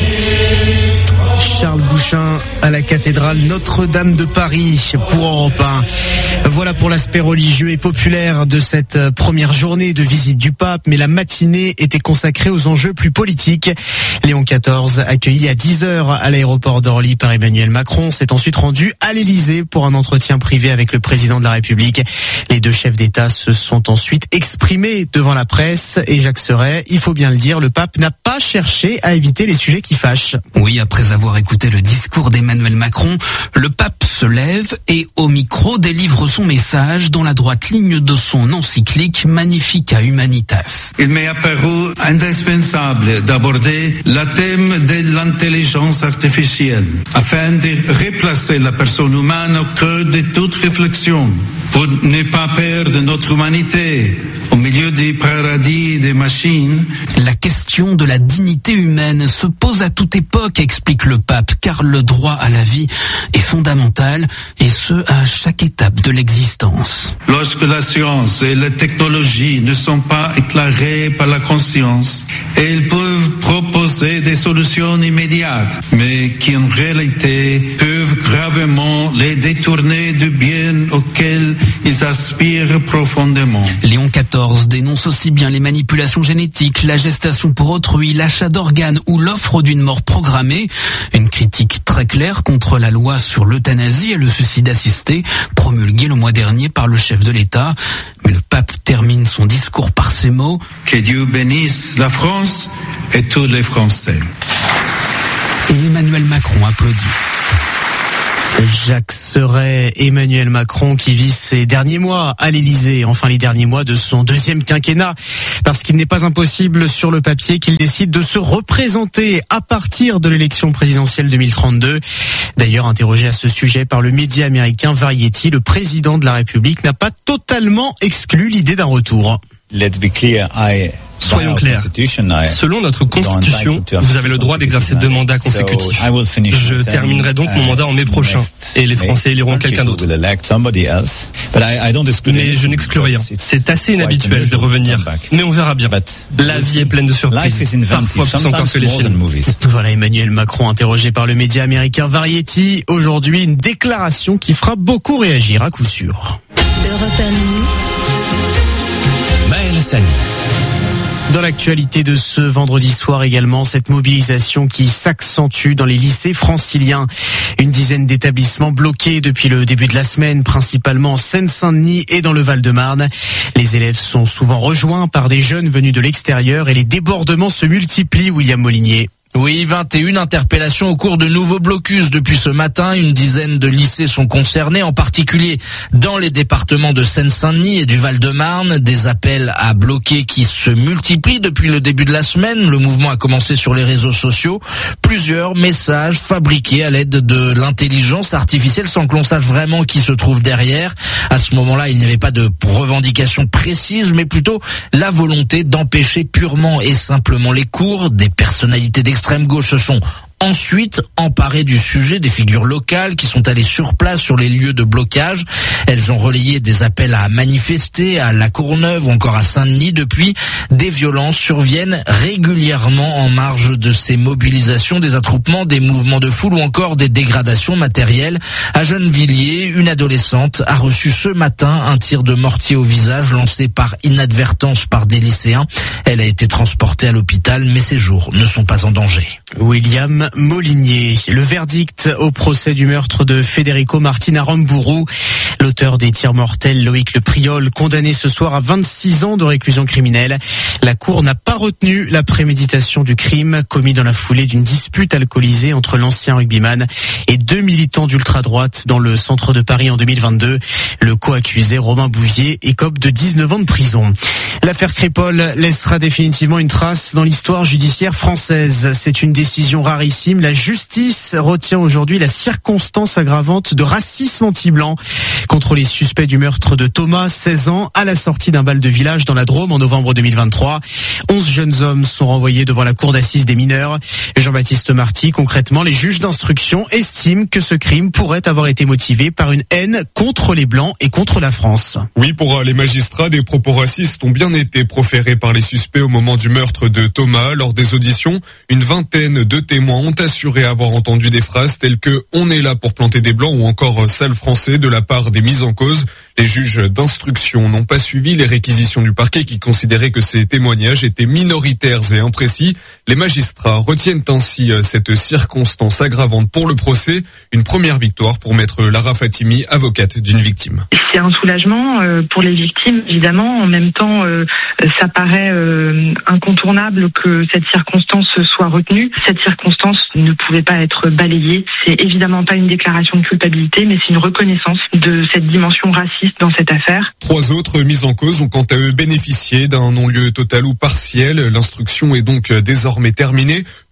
[SPEAKER 5] Charles Bouchin à la cathédrale Notre-Dame de Paris pour Europe un. Voilà pour l'aspect religieux et populaire de cette première journée de visite du pape, mais la matinée était consacrée aux enjeux plus politiques. Léon quatorze, accueilli à dix heures à l'aéroport d'Orly par Emmanuel Macron, s'est ensuite rendu à l'Élysée pour un entretien privé avec le président de la République. Les deux chefs d'État se sont ensuite exprimés devant la presse et Jacques Serret, il faut bien le dire, le pape n'a pas cherché à éviter les sujets qui fâchent.
[SPEAKER 17] Oui, après avoir écouté le discours d'Emmanuel Macron, le pape se lève et au micro délivre son message dans la droite ligne de son encyclique Magnificat Humanitas.
[SPEAKER 8] Il m'est apparu indispensable d'aborder le thème de l'intelligence artificielle afin de replacer la personne humaine au cœur de toute réflexion pour ne pas perdre notre humanité au milieu des paradis des machines.
[SPEAKER 17] La question de la dignité humaine se pose à toute époque, explique le pape, car le droit à la vie est fondamental, et ce, à chaque étape de l'existence.
[SPEAKER 8] Lorsque la science et la technologie ne sont pas éclairées par la conscience, elles peuvent proposer des solutions immédiates, mais qui en réalité peuvent gravement les détourner du bien auquel ils aspirent profondément.
[SPEAKER 17] Léon quatorze dénonce aussi bien les manipulations génétiques, la gestation pour autrui, l'achat d'organes ou l'offre d'une mort programmée. Une critique très claire contre la loi sur l'euthanasie et le suicide assisté, promulguée le mois dernier par le chef de l'État. Mais le pape termine son discours par ces mots.
[SPEAKER 8] Que Dieu bénisse la France et tous les Français.
[SPEAKER 17] Et Emmanuel Macron applaudit.
[SPEAKER 5] Jacques Serret, Emmanuel Macron qui vit ses derniers mois à l'Élysée, enfin les derniers mois de son deuxième quinquennat, parce qu'il n'est pas impossible sur le papier qu'il décide de se représenter à partir de l'élection présidentielle deux mille trente-deux. D'ailleurs, interrogé à ce sujet par le média américain Variety, le président de la République n'a pas totalement exclu l'idée d'un retour.
[SPEAKER 18] Let's be clear, I...
[SPEAKER 19] Soyons clairs. Selon notre Constitution, vous avez le droit d'exercer deux mandats consécutifs. Je terminerai donc mon mandat en mai prochain et les Français éliront quelqu'un d'autre. Mais je n'exclus rien. C'est assez inhabituel de revenir. Mais on verra bien. La vie est pleine de surprises, parfois plus encore que les films.
[SPEAKER 5] Voilà Emmanuel Macron interrogé par le média américain Variety. Aujourd'hui, une déclaration qui fera beaucoup réagir à coup sûr.
[SPEAKER 6] Europe un Nuit.
[SPEAKER 5] Maël Sani. Dans l'actualité de ce vendredi soir également, cette mobilisation qui s'accentue dans les lycées franciliens. Une dizaine d'établissements bloqués depuis le début de la semaine, principalement en Seine-Saint-Denis et dans le Val-de-Marne. Les élèves sont souvent rejoints par des jeunes venus de l'extérieur et les débordements se multiplient, William Molinier.
[SPEAKER 20] Oui, vingt et une interpellations au cours de nouveaux blocus depuis ce matin. Une dizaine de lycées sont concernés, en particulier dans les départements de Seine-Saint-Denis et du Val-de-Marne. Des appels à bloquer qui se multiplient depuis le début de la semaine. Le mouvement a commencé sur les réseaux sociaux. Plusieurs messages fabriqués à l'aide de l'intelligence artificielle sans que l'on sache vraiment qui se trouve derrière. À ce moment-là, il n'y avait pas de revendication précise, mais plutôt la volonté d'empêcher purement et simplement les cours. Des personnalités d'extrême gauche se sont ensuite emparées du sujet, des figures locales qui sont allées sur place sur les lieux de blocage. Elles ont relayé des appels à manifester à La Courneuve ou encore à Saint-Denis. Depuis, des violences surviennent régulièrement en marge de ces mobilisations, des attroupements, des mouvements de foule ou encore des dégradations matérielles. À Gennevilliers, une adolescente a reçu ce matin un tir de mortier au visage lancé par inadvertance par des lycéens. Elle a été transportée à l'hôpital, mais ses jours ne sont pas en danger.
[SPEAKER 5] William Molinier. Le verdict au procès du meurtre de Federico Martin Aramburu. L'auteur des tirs mortels, Loïc Le Priol, condamné ce soir à vingt-six ans de réclusion criminelle. La Cour n'a pas retenu la préméditation du crime commis dans la foulée d'une dispute alcoolisée entre l'ancien rugbyman et deux militants d'ultra-droite dans le centre de Paris en deux mille vingt-deux. Le co-accusé Romain Bouvier écope de dix-neuf ans de prison. L'affaire Crépol laissera définitivement une trace dans l'histoire judiciaire française. C'est une décision rarissime. La justice retient aujourd'hui la circonstance aggravante de racisme anti-blanc contre les suspects du meurtre de Thomas, seize ans, à la sortie d'un bal de village dans la Drôme en novembre deux mille vingt-trois. onze jeunes hommes sont renvoyés devant la cour d'assises des mineurs. Jean-Baptiste Marty, concrètement, les juges d'instruction estiment que ce crime pourrait avoir été motivé par une haine contre les Blancs et contre la France.
[SPEAKER 21] Oui, pour les magistrats, des propos racistes ont bien été proférés par les suspects au moment du meurtre de Thomas. Lors des auditions, une vingtaine de témoins ont assuré avoir entendu des phrases telles que « on est là pour planter des Blancs » ou encore « sale français » de la part des mises en cause. Les juges d'instruction n'ont pas suivi les réquisitions du parquet qui considérait que ces témoignages étaient minoritaires et imprécis. Les magistrats retiennent ainsi cette circonstance aggravante pour le procès. Une première victoire pour maître Lara Fatimi, avocate d'une victime.
[SPEAKER 1] C'est un soulagement pour les victimes, évidemment. En même temps, ça paraît incontournable que cette circonstance soit retenue. Cette circonstance ne pouvait pas être balayée. C'est évidemment pas une déclaration de culpabilité, mais c'est une reconnaissance de cette dimension raciste dans cette affaire.
[SPEAKER 21] Trois autres mises en cause ont quant à eux bénéficié d'un non-lieu total ou partiel. L'instruction est donc désormais terminée.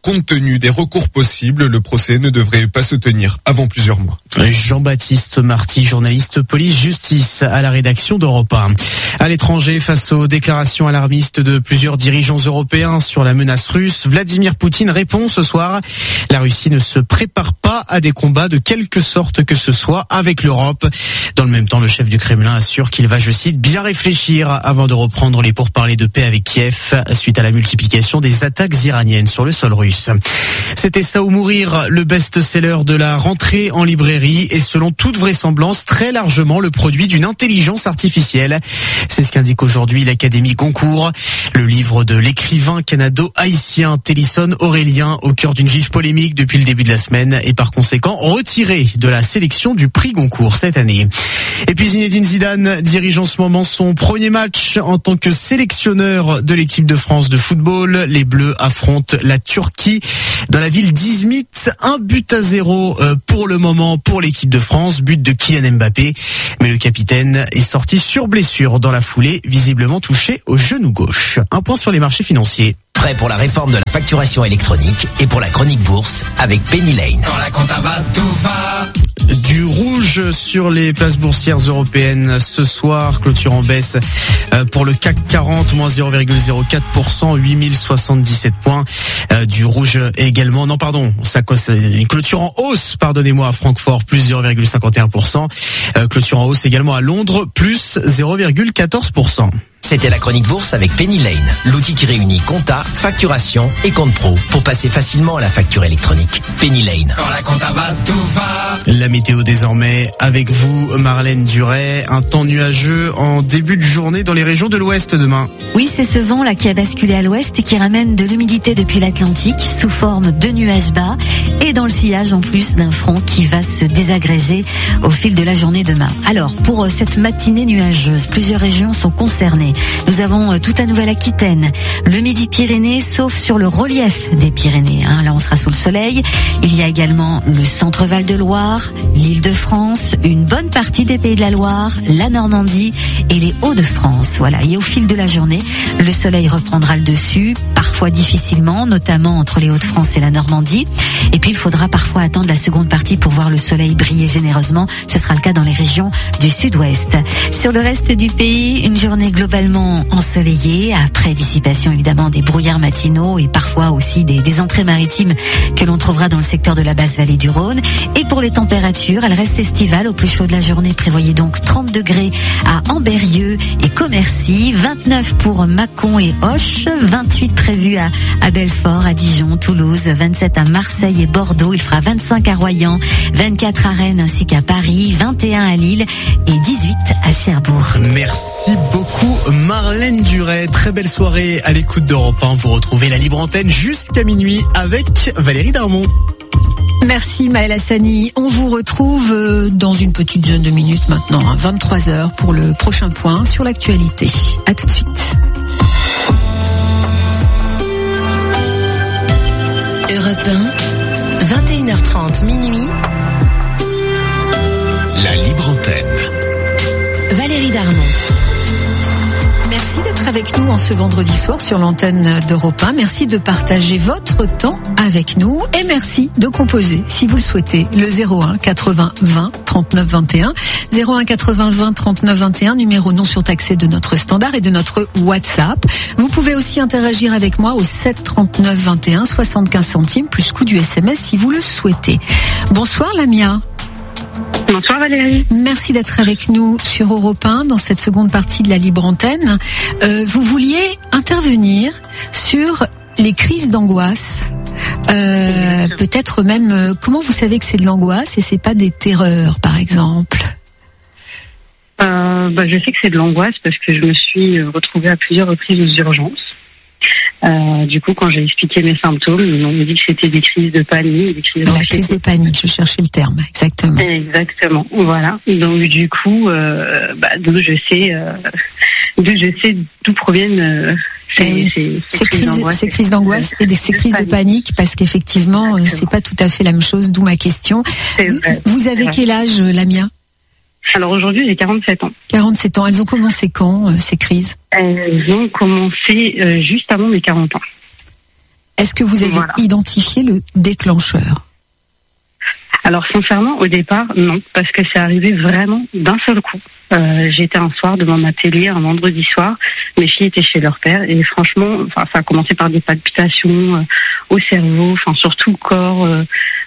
[SPEAKER 21] Compte tenu des recours possibles, le procès ne devrait pas se tenir avant plusieurs mois.
[SPEAKER 5] Jean-Baptiste Marty, journaliste police-justice à la rédaction d'Europe un. À l'étranger, face aux déclarations alarmistes de plusieurs dirigeants européens sur la menace russe, Vladimir Poutine répond ce soir. La Russie ne se prépare pas à des combats de quelque sorte que ce soit avec l'Europe. Dans le même temps, le chef du Kremlin assure qu'il va, je cite, bien réfléchir avant de reprendre les pourparlers de paix avec Kiev suite à la multiplication des attaques iraniennes sur le sol russe. C'était Ça ou mourir, le best-seller de la rentrée en librairie et selon toute vraisemblance très largement le produit d'une intelligence artificielle. C'est ce qu'indique aujourd'hui l'Académie Goncourt. Le livre de l'écrivain canado-haïtien Télisson Aurélien, au cœur d'une vive polémique depuis le début de la semaine, est par conséquent retiré de la sélection du prix Goncourt cette année. Et puis Zinedine Zidane dirige en ce moment son premier match en tant que sélectionneur de l'équipe de France de football. Les Bleus affrontent la Turquie dans la ville d'Izmit. Un but à zéro pour le moment pour l'équipe de France, but de Kylian Mbappé. Mais le capitaine est sorti sur blessure dans la foulée, visiblement touché au genou gauche. Un point sur les marchés financiers.
[SPEAKER 3] Prêt pour la réforme de la facturation électronique et pour la chronique bourse avec Penny Lane.
[SPEAKER 22] Quand la compta va, tout va.
[SPEAKER 5] Du rouge sur les places boursières européennes ce soir, clôture en baisse pour le C A C quarante, moins zéro virgule zéro quatre pour cent, huit mille soixante-dix-sept points. Du rouge également, non pardon, ça une clôture en hausse, pardonnez-moi, à Francfort, plus zéro virgule cinquante et un pour cent. Clôture en hausse également à Londres, plus zéro virgule quatorze pour cent.
[SPEAKER 3] C'était la chronique bourse avec Penny Lane, l'outil qui réunit compta, facturation et compte pro pour passer facilement à la facture électronique. Penny Lane.
[SPEAKER 22] Quand la compta va, tout va.
[SPEAKER 5] La météo désormais avec vous, Marlène Duret. Un temps nuageux en début de journée dans les régions de l'Ouest demain.
[SPEAKER 23] Oui, c'est ce vent là qui a basculé à l'Ouest et qui ramène de l'humidité depuis l'Atlantique sous forme de nuages bas et dans le sillage en plus d'un front qui va se désagréger au fil de la journée demain. Alors, pour cette matinée nuageuse, plusieurs régions sont concernées. Nous avons toute la Nouvelle-Aquitaine, le Midi-Pyrénées, sauf sur le relief des Pyrénées. Hein. Là, on sera sous le soleil. Il y a également le Centre-Val de Loire, l'Île-de-France, une bonne partie des Pays de la Loire, la Normandie et les Hauts-de-France. Voilà. Et au fil de la journée, le soleil reprendra le dessus, parfois difficilement, notamment entre les Hauts-de-France et la Normandie. Et puis, il faudra parfois attendre la seconde partie pour voir le soleil briller généreusement. Ce sera le cas dans les régions du sud-ouest. Sur le reste du pays, une journée globalement ensoleillée, après dissipation évidemment des brouillards matinaux et parfois aussi des, des entrées maritimes que l'on trouvera dans le secteur de la basse vallée du Rhône. Et pour les températures, elles restent estivales. Au plus chaud de la journée, prévoyez donc trente degrés à Ambérieu et Commercy, vingt-neuf pour Mâcon et Auch, vingt-huit prévus à, à Belfort, à Dijon, Toulouse, vingt-sept à Marseille et Bordeaux. Il fera vingt-cinq à Royan, vingt-quatre à Rennes ainsi qu'à Paris, vingt et un à Lille et dix-huit à Cherbourg.
[SPEAKER 5] Merci beaucoup Marlène Duret. Très belle soirée à l'écoute d'Europe un. Vous retrouvez la libre antenne jusqu'à minuit avec Valérie Darmon.
[SPEAKER 2] Merci Maëlle Hassani. On vous retrouve dans une petite dizaine de minutes maintenant, à vingt-trois heures, pour le prochain point sur l'actualité. À tout de suite.
[SPEAKER 6] Europe un, vingt et une heures trente, minuit.
[SPEAKER 22] La libre antenne.
[SPEAKER 6] Valérie Darmon.
[SPEAKER 2] Merci d'être avec nous en ce vendredi soir sur l'antenne d'Europe un. Merci de partager votre temps avec nous et merci de composer, si vous le souhaitez, le zéro un quatre-vingts vingt trente-neuf vingt et un. zéro un quatre-vingts vingt trente-neuf vingt et un, numéro non surtaxé de notre standard et de notre WhatsApp. Vous pouvez aussi interagir avec moi au sept trente-neuf vingt et un, soixante-quinze centimes, plus coût du S M S si vous le souhaitez. Bonsoir Lamia.
[SPEAKER 1] Bonsoir Valérie.
[SPEAKER 2] Merci d'être avec nous sur Europe un dans cette seconde partie de la libre antenne. Euh, vous vouliez intervenir sur les crises d'angoisse. Euh, peut-être même, euh, comment vous savez que c'est de l'angoisse et c'est pas des terreurs, par exemple?
[SPEAKER 1] euh, bah, Je sais que c'est de l'angoisse parce que je me suis retrouvée à plusieurs reprises aux urgences. Euh, du coup, quand j'ai expliqué mes symptômes, on m'a dit que c'était des crises de panique. Des crises
[SPEAKER 2] La crise de panique, je cherchais le terme, exactement.
[SPEAKER 1] Exactement, voilà. Donc du coup, euh, bah, d'où je sais, euh, d'où je sais d'où proviennent euh, ces,
[SPEAKER 2] oui.
[SPEAKER 1] ces, ces,
[SPEAKER 2] ces crises,
[SPEAKER 1] d'angoisse,
[SPEAKER 2] ces crises d'angoisse et des, ces crises de panique, parce qu'effectivement, exactement. C'est pas tout à fait la même chose. D'où ma question. Vous, vous avez quel âge, Lamia?
[SPEAKER 1] Alors aujourd'hui, j'ai quarante-sept ans.
[SPEAKER 2] quarante-sept ans. Elles ont commencé quand, euh, ces crises?
[SPEAKER 1] Elles ont commencé euh, juste avant mes quarante ans.
[SPEAKER 2] Est-ce que vous avez voilà. identifié le déclencheur ?
[SPEAKER 1] Alors sincèrement, au départ, non, parce que c'est arrivé vraiment d'un seul coup. Euh, j'étais un soir devant ma télé, un vendredi soir, mes filles étaient chez leur père et franchement, enfin, ça a commencé par des palpitations euh, au cerveau, enfin sur tout le corps, euh,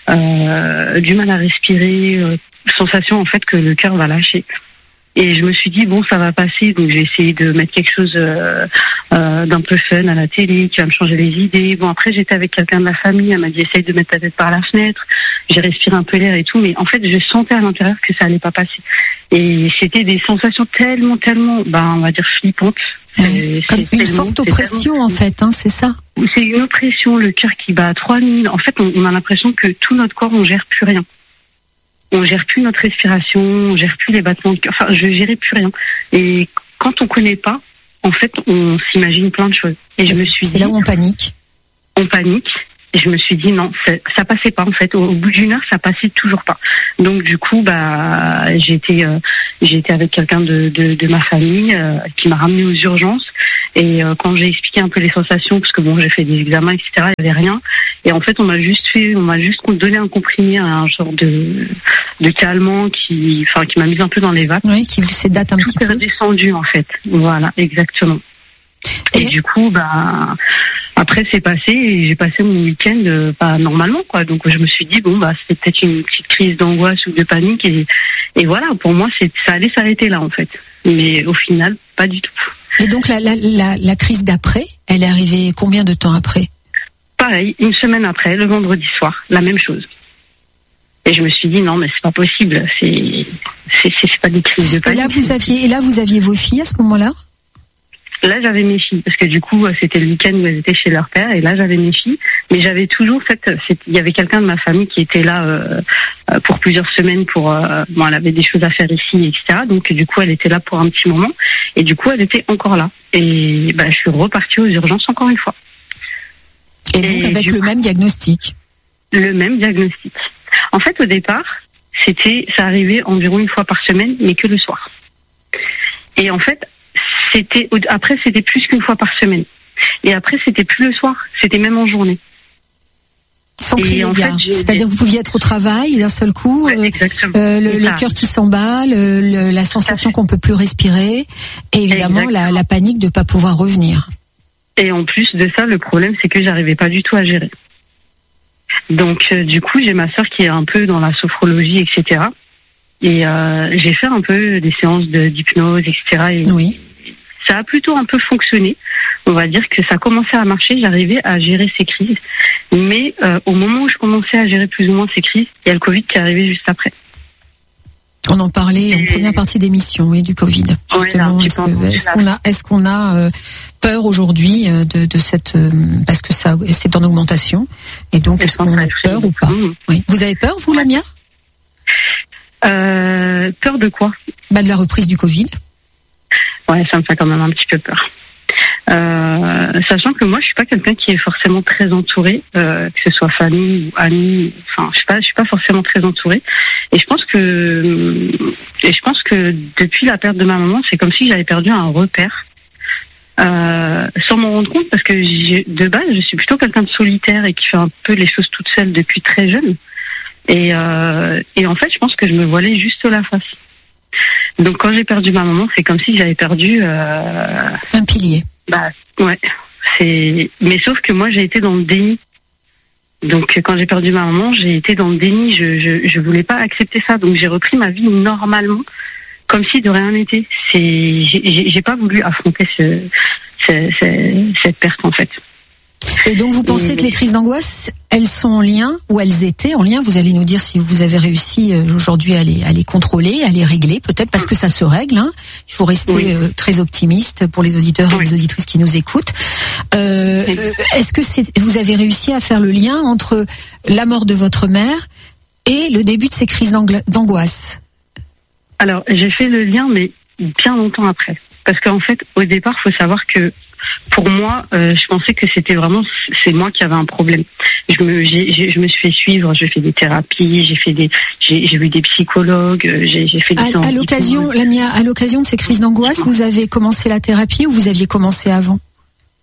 [SPEAKER 1] euh, du mal à respirer, euh, sensation en fait que le cœur va lâcher. Et je me suis dit, bon, ça va passer, donc j'ai essayé de mettre quelque chose euh, euh, d'un peu fun à la télé, qui va me changer les idées. Bon, après, j'étais avec quelqu'un de la famille, elle m'a dit, essaye de mettre ta tête par la fenêtre. J'ai respiré un peu l'air et tout, mais en fait, je sentais à l'intérieur que ça allait pas passer. Et c'était des sensations tellement, tellement, ben, on va dire, flippantes.
[SPEAKER 2] C'est, Comme c'est une tellement, forte oppression, en fait, hein, c'est ça?
[SPEAKER 1] C'est une oppression, le cœur qui bat à trois mille. En fait, on, on a l'impression que tout notre corps, on gère plus rien. On gère plus notre respiration, on gère plus les battements de cœur. Enfin, je gérais plus rien. Et quand on connaît pas, en fait, on s'imagine plein de choses. Et je me suis dit,
[SPEAKER 2] c'est là où on panique.
[SPEAKER 1] On panique. Et je me suis dit non, ça passait pas en fait. Au, au bout d'une heure, ça passait toujours pas. Donc du coup, bah, j'ai été, euh, j'ai été avec quelqu'un de, de, de ma famille euh, qui m'a ramené aux urgences. Et euh, quand j'ai expliqué un peu les sensations, parce que bon, j'ai fait des examens, et cetera, il y avait rien. Et en fait, on m'a juste fait, on m'a juste donné un comprimé, un genre de, de calmant qui, enfin, qui m'a mis un peu dans les vapes.
[SPEAKER 2] Oui, qui vous sédate un
[SPEAKER 1] Tout
[SPEAKER 2] petit peu.
[SPEAKER 1] Tout est redescendu en fait. Voilà, exactement. Et, et du coup, bah. Après, c'est passé et j'ai passé mon week-end euh, pas normalement, quoi. Donc, je me suis dit, bon, bah, c'était peut-être une petite crise d'angoisse ou de panique. Et, et voilà, pour moi, c'est, ça allait s'arrêter là, en fait. Mais au final, pas du tout.
[SPEAKER 2] Et donc, la, la, la, la crise d'après, elle est arrivée combien de temps après ?
[SPEAKER 1] Pareil, une semaine après, le vendredi soir, la même chose. Et je me suis dit, non, mais c'est pas possible. C'est, c'est, c'est, c'est pas des crises de panique.
[SPEAKER 2] Et là, vous aviez, et là, vous aviez vos filles à ce moment-là ?
[SPEAKER 1] Là, j'avais mes filles, parce que du coup, c'était le week-end où elles étaient chez leur père, et là, j'avais mes filles. Mais j'avais toujours cette, cette il y avait quelqu'un de ma famille qui était là euh, pour plusieurs semaines pour, euh, bon, elle avait des choses à faire ici, et cetera. Donc, du coup, elle était là pour un petit moment, et du coup, elle était encore là. Et bah, je suis repartie aux urgences encore une fois.
[SPEAKER 2] Et donc, et avec le coup, même diagnostic.
[SPEAKER 1] Le même diagnostic. En fait, au départ, c'était, ça arrivait environ une fois par semaine, mais que le soir. Et en fait, C'était, après, c'était plus qu'une fois par semaine. Et après, c'était plus le soir, c'était même en journée.
[SPEAKER 2] Sans crier gare. C'est-à-dire que vous pouviez être au travail d'un seul coup,
[SPEAKER 1] ouais,
[SPEAKER 2] euh, le, le cœur qui s'emballe, le, le, la sensation qu'on peut plus respirer, et évidemment la, la panique de pas pouvoir revenir.
[SPEAKER 1] Et en plus de ça, le problème, c'est que j'arrivais pas du tout à gérer. Donc, euh, du coup, j'ai ma sœur qui est un peu dans la sophrologie, et cetera. Et euh, j'ai fait un peu des séances de, d'hypnose, et cetera. Et
[SPEAKER 2] oui.
[SPEAKER 1] Ça a plutôt un peu fonctionné. On va dire que ça commençait à marcher, j'arrivais à gérer ces crises. Mais euh, au moment où je commençais à gérer plus ou moins ces crises, il y a le Covid qui est arrivé juste après.
[SPEAKER 2] On en parlait Et... en première partie d'émission, oui, du Covid. Justement, ouais, est-ce, que, est-ce qu'on a, est-ce qu'on a euh, peur aujourd'hui de, de cette, euh, parce que ça, c'est en augmentation. Et donc, est-ce qu'on a peur ou pas ? Mmh. Oui. Vous avez peur, vous, Lamia ?
[SPEAKER 1] euh, Peur de quoi ?
[SPEAKER 2] Bah, de la reprise du Covid.
[SPEAKER 1] Ouais, ça me fait quand même un petit peu peur. Euh, sachant que moi, je suis pas quelqu'un qui est forcément très entouré, euh, que ce soit famille ou amis. Enfin, je suis pas, je suis pas forcément très entourée. Et je pense que, et je pense que depuis la perte de ma maman, c'est comme si j'avais perdu un repère, euh, sans m'en rendre compte, parce que j'ai, de base, je suis plutôt quelqu'un de solitaire et qui fait un peu les choses toute seule depuis très jeune. Et, euh, et en fait, je pense que je me voilais juste la face. Donc quand j'ai perdu ma maman, c'est comme si j'avais perdu euh...
[SPEAKER 2] un pilier.
[SPEAKER 1] Bah ouais, c'est. Mais sauf que moi j'ai été dans le déni. Donc quand j'ai perdu ma maman, j'ai été dans le déni. Je je je voulais pas accepter ça. Donc j'ai repris ma vie normalement, comme si de rien n'était. C'est j'ai j'ai pas voulu affronter ce, ce, ce cette perte en fait.
[SPEAKER 2] Et donc vous pensez et... que les crises d'angoisse, elles sont en lien, ou elles étaient en lien, vous allez nous dire si vous avez réussi aujourd'hui à les, à les contrôler, à les régler, peut-être parce que ça se règle, hein. Il faut rester oui. euh, très optimiste pour les auditeurs oui. et les auditrices qui nous écoutent. Euh, oui. Est-ce que c'est, vous avez réussi à faire le lien entre la mort de votre mère et le début de ces crises d'angoisse ?
[SPEAKER 1] Alors, j'ai fait le lien, mais bien longtemps après. Parce qu'en fait, au départ, il faut savoir que pour moi, euh, je pensais que c'était vraiment, c'est moi qui avais un problème. Je me, j'ai, j'ai, je me suis fait suivre, j'ai fait des thérapies, j'ai fait des, j'ai, j'ai vu des psychologues, j'ai, j'ai fait des.
[SPEAKER 2] À, à l'occasion, Lamia, à l'occasion de ces crises d'angoisse, vous avez commencé la thérapie ou vous aviez commencé avant ?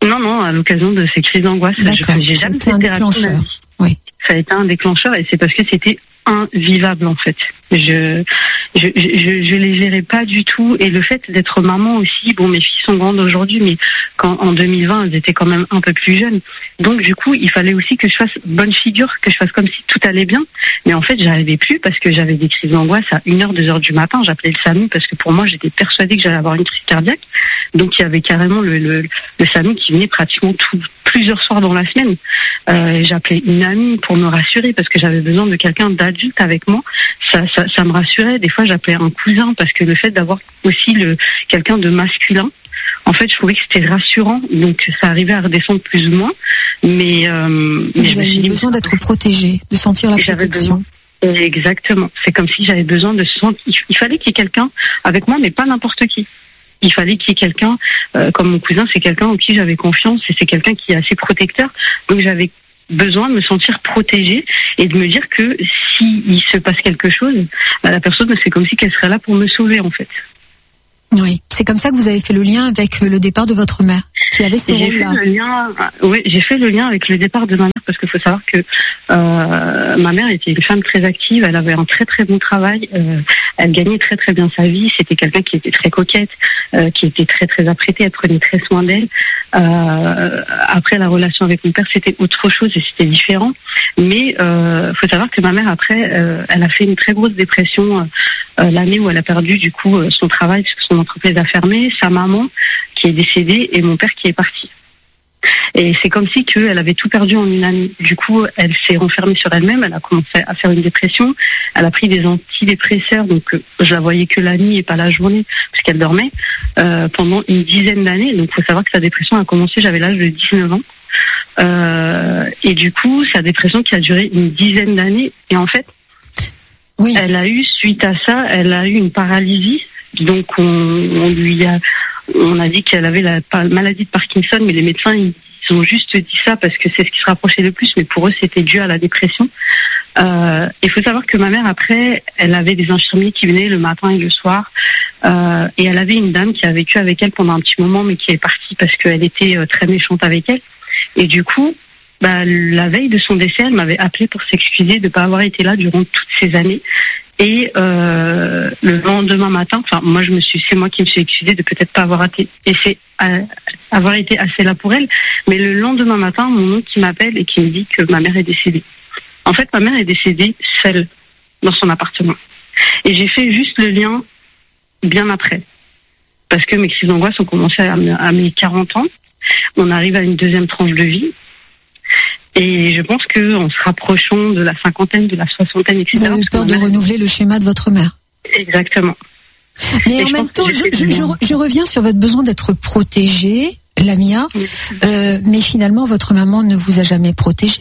[SPEAKER 1] Non, non, à l'occasion de ces crises d'angoisse.
[SPEAKER 2] D'accord.
[SPEAKER 1] J'ai jamais
[SPEAKER 2] C'était un déclencheur. Oui.
[SPEAKER 1] Ça a été un déclencheur et c'est parce que c'était invivable en fait. Je je je je les gérais pas du tout et le fait d'être maman aussi. Bon, mes filles sont grandes aujourd'hui, mais quand en deux mille vingt elles étaient quand même un peu plus jeunes. Donc du coup, il fallait aussi que je fasse bonne figure, que je fasse comme si tout allait bien. Mais en fait, j'arrivais plus parce que j'avais des crises d'angoisse à une heure, deux heures du matin. J'appelais le SAMU parce que pour moi, j'étais persuadée que j'allais avoir une crise cardiaque. Donc il y avait carrément le le, le SAMU qui venait pratiquement tout, plusieurs soirs dans la semaine. Euh, j'appelais une amie pour me rassurer parce que j'avais besoin de quelqu'un d'adulte avec moi. Ça, ça, ça me rassurait. Des fois, j'appelais un cousin parce que le fait d'avoir aussi le quelqu'un de masculin, en fait, je trouvais que c'était rassurant. Donc, ça arrivait à redescendre plus ou moins. Mais, euh, mais
[SPEAKER 2] vous aviez besoin d'être protégé, de sentir la protection.
[SPEAKER 1] Exactement. C'est comme si j'avais besoin de se sentir. Il fallait qu'il y ait quelqu'un avec moi, mais pas n'importe qui. Il fallait qu'il y ait quelqu'un, euh, comme mon cousin, c'est quelqu'un en qui j'avais confiance et c'est quelqu'un qui est assez protecteur. Donc, j'avais besoin de me sentir protégée et de me dire que s'il se passe quelque chose, bah, la personne, c'est comme si qu'elle serait là pour me sauver, en fait.
[SPEAKER 2] Oui, c'est comme ça que vous avez fait le lien avec le départ de votre mère, qui avait ce rôle-là.
[SPEAKER 1] J'ai fait le lien, oui, j'ai fait le lien avec le départ de ma mère parce qu'il faut savoir que euh, ma mère était une femme très active, elle avait un très très bon travail, euh, elle gagnait très très bien sa vie, c'était quelqu'un qui était très coquette, euh, qui était très très apprêtée, elle prenait très soin d'elle. Euh, après la relation avec mon père, c'était autre chose et c'était différent. Mais euh, faut savoir que ma mère après, euh, elle a fait une très grosse dépression euh, l'année où elle a perdu du coup son travail, parce que son entreprise a fermé, sa maman qui est décédée et mon père qui est parti. Et c'est comme si qu'elle avait tout perdu en une année. Du coup, elle s'est renfermée sur elle-même, elle a commencé à faire une dépression, elle a pris des antidépresseurs, donc je la voyais que la nuit et pas la journée, parce qu'elle dormait, euh, pendant une dizaine d'années. Donc il faut savoir que sa dépression a commencé, j'avais l'âge de dix-neuf ans. Euh, et du coup, sa dépression qui a duré une dizaine d'années, et en fait, oui. Elle a eu, suite à ça, elle a eu une paralysie. Donc on, on lui a, on a dit qu'elle avait la maladie de Parkinson, mais les médecins ils ont juste dit ça parce que c'est ce qui se rapprochait le plus, mais pour eux c'était dû à la dépression. Euh, il faut savoir que ma mère après, elle avait des infirmiers qui venaient le matin et le soir, euh, et elle avait une dame qui a vécu avec elle pendant un petit moment, mais qui est partie parce qu'elle était euh, très méchante avec elle. Et du coup, bah, la veille de son décès, elle m'avait appelé pour s'excuser de ne pas avoir été là durant toutes ces années. Et euh, le lendemain matin, enfin moi je me suis, c'est moi qui me suis excusée de peut-être pas avoir été, essayé, euh, avoir été assez là pour elle. Mais le lendemain matin, mon oncle qui m'appelle et qui me dit que ma mère est décédée. En fait, ma mère est décédée seule dans son appartement. Et j'ai fait juste le lien bien après, parce que mes crises d'angoisse ont commencé à, à mes quarante ans. On arrive à une deuxième tranche de vie. Et je pense qu'en se rapprochant de la cinquantaine, de la soixantaine, et cetera.
[SPEAKER 2] Vous avez eu peur de renouveler le schéma de votre mère.
[SPEAKER 1] Exactement.
[SPEAKER 2] Mais et en même temps, je, je, je, je reviens sur votre besoin d'être protégée, Lamia, oui. euh, mais finalement, votre maman ne vous a jamais protégée,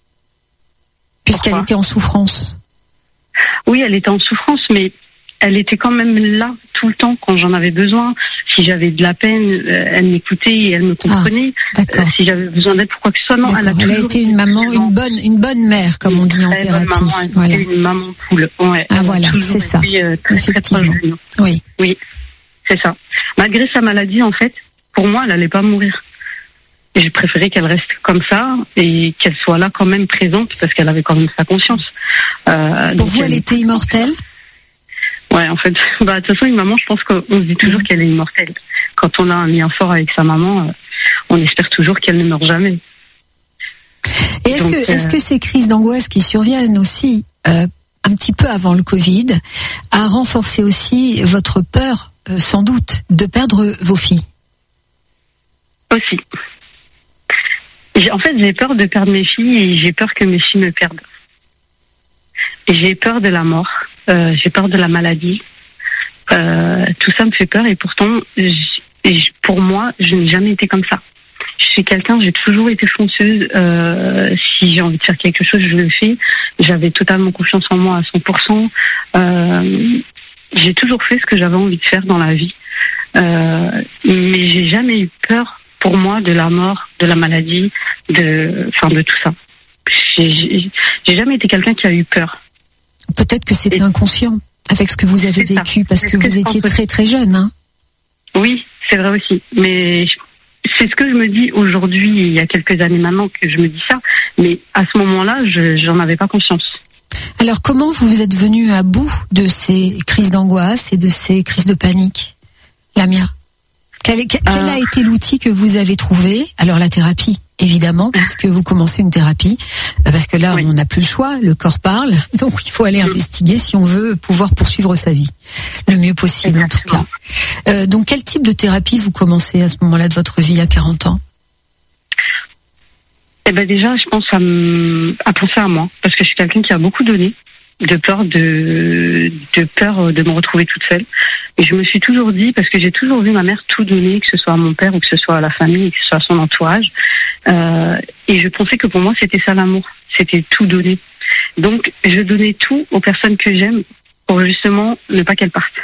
[SPEAKER 2] puisqu'elle était en souffrance.
[SPEAKER 1] Oui, elle était en souffrance, mais elle était quand même là tout le temps quand j'en avais besoin. Si j'avais de la peine, elle m'écoutait et elle me comprenait.
[SPEAKER 2] Ah, d'accord.
[SPEAKER 1] Euh, si j'avais besoin d'aide pour quoi que ce soit, non, elle a,
[SPEAKER 2] elle a été une maman, une bonne, une bonne mère, comme on dit en thérapie.
[SPEAKER 1] Maman, elle
[SPEAKER 2] voilà.
[SPEAKER 1] Une maman poule. Ouais,
[SPEAKER 2] ah voilà, c'est ça.
[SPEAKER 1] Été, euh, très,
[SPEAKER 2] Effectivement.
[SPEAKER 1] Très proche,
[SPEAKER 2] oui.
[SPEAKER 1] Oui, c'est ça. Malgré sa maladie, en fait, pour moi, elle allait pas mourir. J'ai préféré qu'elle reste comme ça et qu'elle soit là quand même présente parce qu'elle avait quand même sa conscience.
[SPEAKER 2] Euh, pour vous, elle, elle était immortelle?
[SPEAKER 1] Ouais, en fait, bah, de toute façon, une maman, je pense qu'on se dit toujours qu'elle est immortelle. Quand on a un lien fort avec sa maman, euh, on espère toujours qu'elle ne meurt jamais.
[SPEAKER 2] Et est-ce Donc, que, euh... est-ce que ces crises d'angoisse qui surviennent aussi, euh, un petit peu avant le Covid, a renforcé aussi votre peur, euh, sans doute, de perdre vos filles?
[SPEAKER 1] Aussi. J'ai, en fait, j'ai peur de perdre mes filles et j'ai peur que mes filles me perdent. Et j'ai peur de la mort. Euh, j'ai peur de la maladie. Euh, tout ça me fait peur et pourtant, j', pour moi, je n'ai jamais été comme ça. Je suis quelqu'un, j'ai toujours été fonceuse. Euh, si j'ai envie de faire quelque chose, je le fais. J'avais totalement confiance en moi à cent pour cent. Euh, j'ai toujours fait ce que j'avais envie de faire dans la vie. Euh, mais j'ai jamais eu peur, pour moi, de la mort, de la maladie, de, enfin, de tout ça. J'ai, j'ai, j'ai jamais été quelqu'un qui a eu peur.
[SPEAKER 2] Peut-être que c'était et inconscient avec ce que vous avez vécu, parce que, que vous étiez très très jeune. Hein.
[SPEAKER 1] Oui, c'est vrai aussi. Mais c'est ce que je me dis aujourd'hui, il y a quelques années maintenant que je me dis ça, mais à ce moment-là, je j'en avais pas conscience.
[SPEAKER 2] Alors comment vous vous êtes venu à bout de ces crises d'angoisse et de ces crises de panique, Lamia? Quel, quel euh... a été l'outil que vous avez trouvé? Alors la thérapie, évidemment, puisque vous commencez une thérapie, parce que là oui. on n'a plus le choix, le corps parle, donc il faut aller oui. investiguer si on veut pouvoir poursuivre sa vie le mieux possible. Exactement. En tout cas. Euh, donc quel type de thérapie vous commencez à ce moment-là de votre vie à quarante ans?
[SPEAKER 1] Eh ben déjà, je pense à, m... à penser à moi, parce que je suis quelqu'un qui a beaucoup donné, de peur de de peur de me retrouver toute seule. Et je me suis toujours dit, parce que j'ai toujours vu ma mère tout donner, que ce soit à mon père ou que ce soit à la famille, que ce soit à son entourage, euh, et je pensais que pour moi c'était ça l'amour, c'était tout donner. Donc je donnais tout aux personnes que j'aime pour justement ne pas qu'elles partent.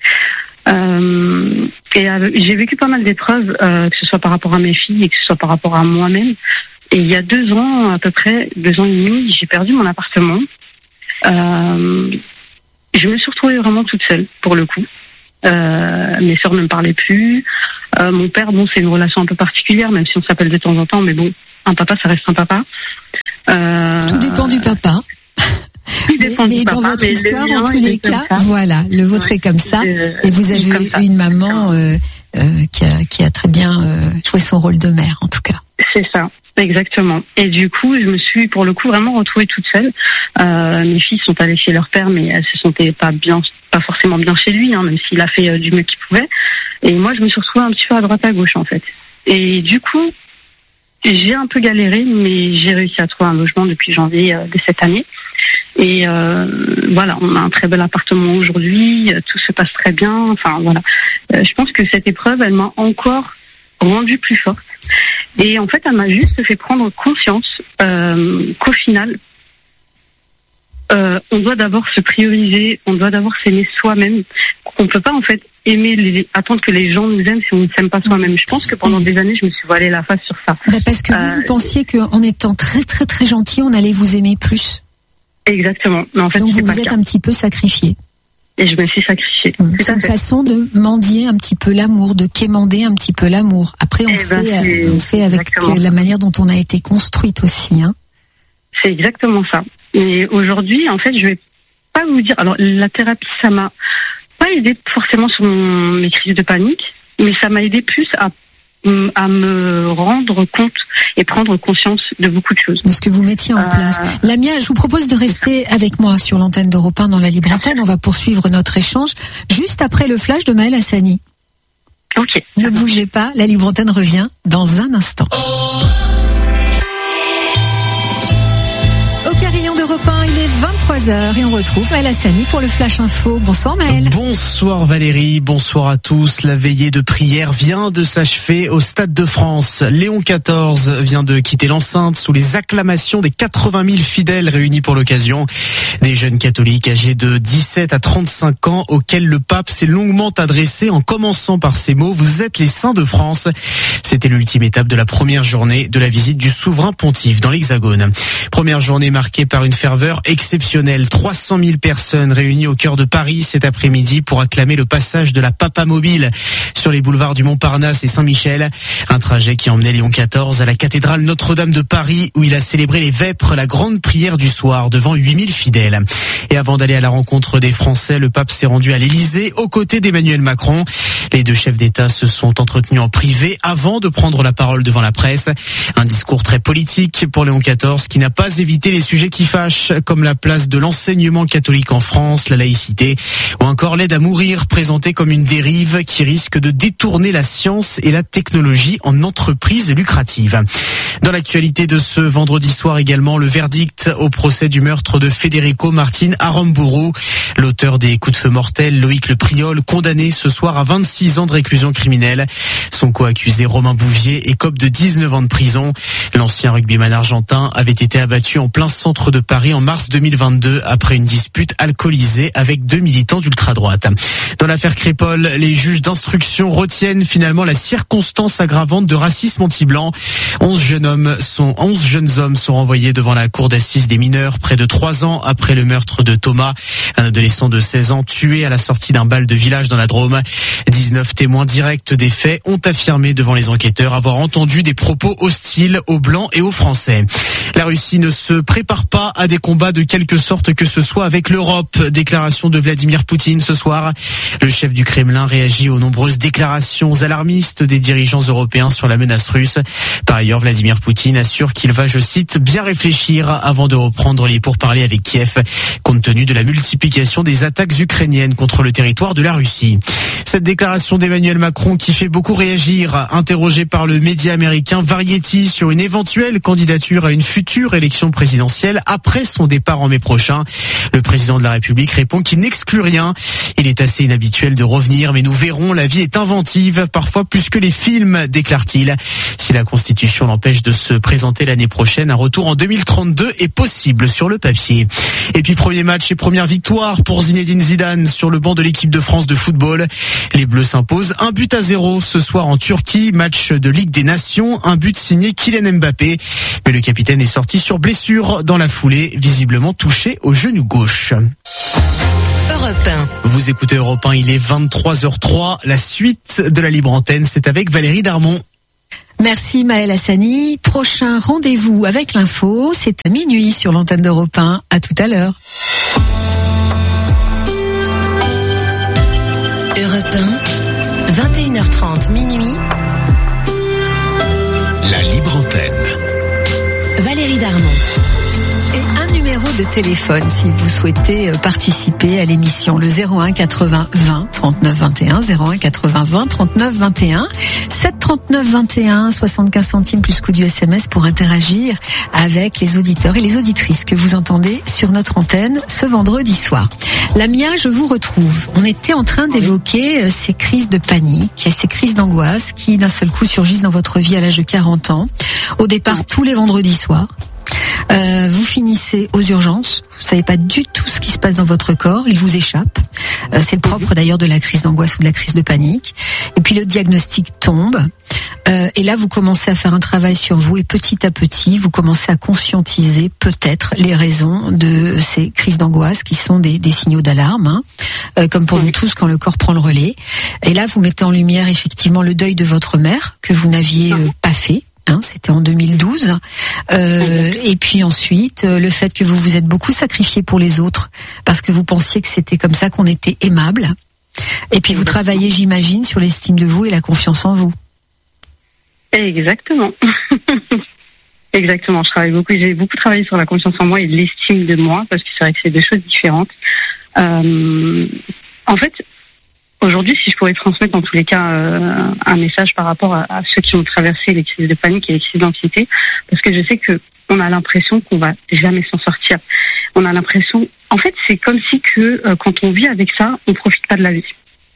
[SPEAKER 1] Euh, et euh, j'ai vécu pas mal d'épreuves, euh, que ce soit par rapport à mes filles et que ce soit par rapport à moi-même. Et il y a deux ans, à peu près, deux ans et demi, j'ai perdu mon appartement. Euh, je me suis retrouvée vraiment toute seule, pour le coup. Euh, mes sœurs ne me parlaient plus. Euh, mon père, bon, c'est une relation un peu particulière, même si on s'appelle de temps en temps, mais bon, un papa, ça reste un papa.
[SPEAKER 2] Euh, Tout dépend du papa.
[SPEAKER 1] Tout dépend
[SPEAKER 2] mais,
[SPEAKER 1] du
[SPEAKER 2] mais
[SPEAKER 1] papa.
[SPEAKER 2] Dans votre
[SPEAKER 1] mais
[SPEAKER 2] histoire,
[SPEAKER 1] mien,
[SPEAKER 2] en tous les cas, voilà, le vôtre ouais, est comme ça. Euh, et vous avez eu une maman euh, euh, qui, a, qui a très bien euh, joué son rôle de mère, en tout cas.
[SPEAKER 1] C'est ça. Exactement. Et du coup, je me suis pour le coup vraiment retrouvée toute seule. Euh, mes filles sont allées chez leur père, mais elles se sentaient pas bien, pas forcément bien chez lui, hein, même s'il a fait euh, du mieux qu'il pouvait. Et moi, je me suis retrouvée un petit peu à droite à gauche en fait. Et du coup, j'ai un peu galéré, mais j'ai réussi à trouver un logement depuis janvier euh, de cette année. Et euh, voilà, on a un très bel appartement aujourd'hui, tout se passe très bien. Enfin voilà, euh, je pense que cette épreuve, elle m'a encore rendue plus forte. Et en fait, elle m'a juste fait prendre conscience euh, qu'au final, euh, on doit d'abord se prioriser, on doit d'abord s'aimer soi-même. On peut pas en fait aimer, les, attendre que les gens nous aiment si on ne s'aime pas soi-même. Je pense que pendant des années, je me suis voilée la face sur ça.
[SPEAKER 2] Bah parce que euh, vous, vous pensiez qu'en étant très très très gentil, on allait vous aimer plus.
[SPEAKER 1] Exactement. Mais en fait,
[SPEAKER 2] donc
[SPEAKER 1] c'est
[SPEAKER 2] vous
[SPEAKER 1] pas
[SPEAKER 2] vous
[SPEAKER 1] le
[SPEAKER 2] êtes
[SPEAKER 1] cas.
[SPEAKER 2] un petit peu sacrifié.
[SPEAKER 1] Et je me suis sacrifiée.
[SPEAKER 2] C'est une façon de mendier un petit peu l'amour, de quémander un petit peu l'amour. Après, on, eh fait, ben, on fait avec exactement. La manière dont on a été construite aussi. Hein.
[SPEAKER 1] C'est exactement ça. Et aujourd'hui, en fait, je vais pas vous dire... Alors, la thérapie, ça m'a pas aidé forcément sur mon, mes crises de panique, mais ça m'a aidé plus à à me rendre compte et prendre conscience de beaucoup de choses.
[SPEAKER 2] De ce que vous mettiez en euh... place. Lamia, je vous propose de rester avec moi sur l'antenne d'Europe un dans la libre antenne. On va poursuivre notre échange juste après le flash de Maëlle Hassani.
[SPEAKER 1] Ok.
[SPEAKER 2] Ne bougez pas, la libre antenne revient dans un instant. Au carillon d'Europe un, il est vingt-trois heures et on retrouve Maëlle Hassani pour le Flash Info. Bonsoir Maëlle.
[SPEAKER 5] Bonsoir Valérie, bonsoir à tous. La veillée de prière vient de s'achever au Stade de France. Léon quatorze vient de quitter l'enceinte sous les acclamations des quatre-vingt mille fidèles réunis pour l'occasion. Des jeunes catholiques âgés de dix-sept à trente-cinq ans auxquels le pape s'est longuement adressé en commençant par ces mots: vous êtes les saints de France. C'était l'ultime étape de la première journée de la visite du souverain pontife dans l'Hexagone. Première journée marquée par une ferveur exceptionnelle. trois cent mille personnes réunies au cœur de Paris cet après-midi pour acclamer le passage de la Papa Mobile sur les boulevards du Montparnasse et Saint-Michel. Un trajet qui emmenait Léon quatorze à la cathédrale Notre-Dame de Paris où il a célébré les vêpres, la grande prière du soir devant huit mille fidèles. Et avant d'aller à la rencontre des Français, le pape s'est rendu à l'Élysée aux côtés d'Emmanuel Macron. Les deux chefs d'État se sont entretenus en privé avant de prendre la parole devant la presse. Un discours très politique pour Léon quatorze qui n'a pas évité les sujets qui fâchent, comme la place de l'enseignement catholique en France, la laïcité, ou encore l'aide à mourir, présentée comme une dérive qui risque de détourner la science et la technologie en entreprise lucrative. Dans l'actualité de ce vendredi soir également, le verdict au procès du meurtre de Federico Martin Aramburu, l'auteur des coups de feu mortels Loïc Le Priol, condamné ce soir à vingt-six ans de réclusion criminelle. Son co-accusé Romain Bouvier écope de dix-neuf ans de prison. L'ancien rugbyman argentin avait été abattu en plein centre de Paris en mars deux mille vingt-deux après une dispute alcoolisée avec deux militants d'ultra-droite. Dans l'affaire Crépol, les juges d'instruction retiennent finalement la circonstance aggravante de racisme anti-blanc. Onze jeunes hommes sont, onze jeunes hommes sont renvoyés devant la cour d'assises des mineurs près de trois ans après après le meurtre de Thomas, un adolescent de seize ans tué à la sortie d'un bal de village dans la Drôme. dix-neuf témoins directs des faits ont affirmé devant les enquêteurs avoir entendu des propos hostiles aux Blancs et aux Français. La Russie ne se prépare pas à des combats de quelque sorte que ce soit avec l'Europe. Déclaration de Vladimir Poutine ce soir. Le chef du Kremlin réagit aux nombreuses déclarations alarmistes des dirigeants européens sur la menace russe. Par ailleurs, Vladimir Poutine assure qu'il va, je cite, bien réfléchir avant de reprendre les pourparlers avec Kiev, compte tenu de la multiplication des attaques ukrainiennes contre le territoire de la Russie. Cette déclaration d'Emmanuel Macron qui fait beaucoup réagir, interrogé par le média américain Variety sur une éventuelle candidature à une future élection présidentielle après son départ en mai prochain. Le président de la République répond qu'il n'exclut rien. Il est assez inhabituel de revenir, mais nous verrons, la vie est inventive, parfois plus que les films, déclare-t-il. Si la Constitution l'empêche de se présenter l'année prochaine, un retour en deux mille trente-deux est possible sur le papier. Et puis premier match et première victoire pour Zinedine Zidane sur le banc de l'équipe de France de football. Les Bleus s'imposent un but à zéro ce soir en Turquie, match de Ligue des Nations, un but signé Kylian Mbappé. Mais le capitaine est sorti sur blessure dans la foulée, visiblement touché au genou gauche.
[SPEAKER 6] Europe un.
[SPEAKER 5] Vous écoutez Europe un, il est vingt-trois heures trois. La suite de la libre antenne, c'est avec Valérie Darmon.
[SPEAKER 2] Merci Maëlle Hassani. Prochain rendez-vous avec l'info, c'est à minuit sur l'antenne d'Europe un. À tout à l'heure.
[SPEAKER 6] Europe un, vingt et une heures trente, minuit.
[SPEAKER 22] La libre antenne.
[SPEAKER 6] Valérie Darmon.
[SPEAKER 2] Et un numéro de téléphone si vous souhaitez participer à l'émission, le zéro un quatre-vingts vingt trente-neuf vingt et un, zéro un quatre-vingts vingt trente-neuf vingt et un, sept trente-neuf vingt et un, soixante-quinze centimes plus coût du S M S pour interagir avec les auditeurs et les auditrices que vous entendez sur notre antenne ce vendredi soir. Lamia, je vous retrouve. On était en train d'évoquer ces crises de panique et ces crises d'angoisse qui d'un seul coup surgissent dans votre vie à l'âge de quarante ans. Au départ, tous les vendredis soirs. Euh, vous finissez aux urgences, vous savez pas du tout ce qui se passe dans votre corps, il vous échappe. Euh, c'est le propre d'ailleurs de la crise d'angoisse ou de la crise de panique. Et puis le diagnostic tombe. Euh, et là, vous commencez à faire un travail sur vous et petit à petit, vous commencez à conscientiser peut-être les raisons de ces crises d'angoisse qui sont des, des signaux d'alarme, hein, euh, comme pour nous tous quand le corps prend le relais. Et là, vous mettez en lumière effectivement le deuil de votre mère que vous n'aviez euh, pas fait. Hein, c'était en deux mille douze. Euh, et puis ensuite, euh, le fait que vous vous êtes beaucoup sacrifié pour les autres parce que vous pensiez que c'était comme ça qu'on était aimable. Et puis vous travaillez, j'imagine, sur l'estime de vous et la confiance en vous.
[SPEAKER 1] Exactement. Exactement. Je travaille beaucoup. J'ai beaucoup travaillé sur la confiance en moi et l'estime de moi parce que c'est vrai que c'est deux choses différentes. Euh, en fait. Aujourd'hui, si je pourrais transmettre dans tous les cas euh, un message par rapport à, à ceux qui ont traversé les crises de panique et les crises d'anxiété, parce que je sais que on a l'impression qu'on va jamais s'en sortir. On a l'impression, en fait, c'est comme si que euh, quand on vit avec ça, on profite pas de la vie.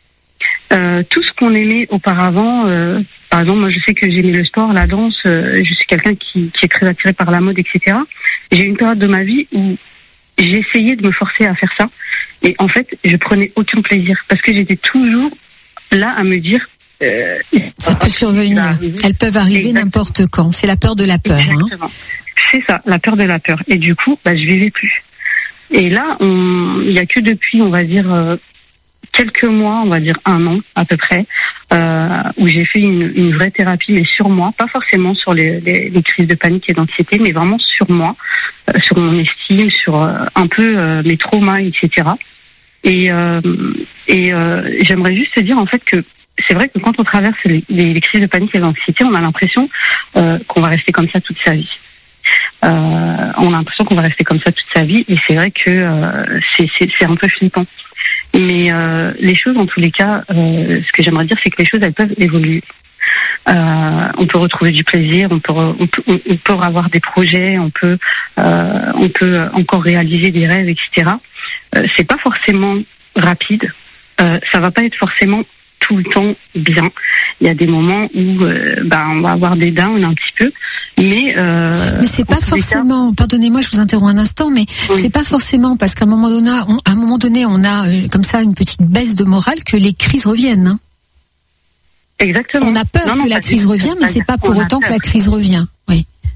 [SPEAKER 1] Euh, tout ce qu'on aimait auparavant, euh, par exemple, moi je sais que j'aimais le sport, la danse, euh, je suis quelqu'un qui, qui est très attiré par la mode, et cetera. J'ai eu une période de ma vie où j'ai essayé de me forcer à faire ça. Et en fait, je prenais aucun plaisir parce que j'étais toujours là à me dire... Euh,
[SPEAKER 2] ça peut survenir. Elles peuvent arriver Exactement. N'importe quand. C'est la peur de la peur.
[SPEAKER 1] Exactement. Hein. C'est ça, la peur de la peur. Et du coup, bah, je vivais plus. Et là, on... il n'y a que depuis, on va dire, euh, quelques mois, on va dire un an à peu près, euh, où j'ai fait une, une vraie thérapie, mais sur moi, pas forcément sur les, les, les crises de panique et d'anxiété, mais vraiment sur moi, euh, sur mon estime, sur euh, un peu euh, mes traumas, et cetera. Et, euh, et euh, j'aimerais juste te dire en fait que c'est vrai que quand on traverse les, les, les crises de panique et d'anxiété, on a l'impression euh, qu'on va rester comme ça toute sa vie. Euh, on a l'impression qu'on va rester comme ça toute sa vie, et c'est vrai que euh, c'est, c'est, c'est un peu flippant. Mais euh, les choses, en tous les cas, euh, ce que j'aimerais dire, c'est que les choses, elles peuvent évoluer. Euh, on peut retrouver du plaisir, on peut, on peut, on peut avoir des projets, on peut, euh, on peut encore réaliser des rêves, et cetera. Euh, c'est pas forcément rapide, euh, ça va pas être forcément tout le temps bien. Il y a des moments où euh, ben on va avoir des downs un petit peu, mais euh,
[SPEAKER 2] mais c'est pas forcément. Cas... Pardonnez-moi, je vous interromps un instant, mais oui. C'est pas forcément parce qu'à un moment donné, on, à un moment donné, on a euh, comme ça une petite baisse de morale que les crises reviennent. Hein.
[SPEAKER 1] Exactement.
[SPEAKER 2] On a peur non, non, que la crise revienne, mais c'est pas pour autant que la crise revient. Oui.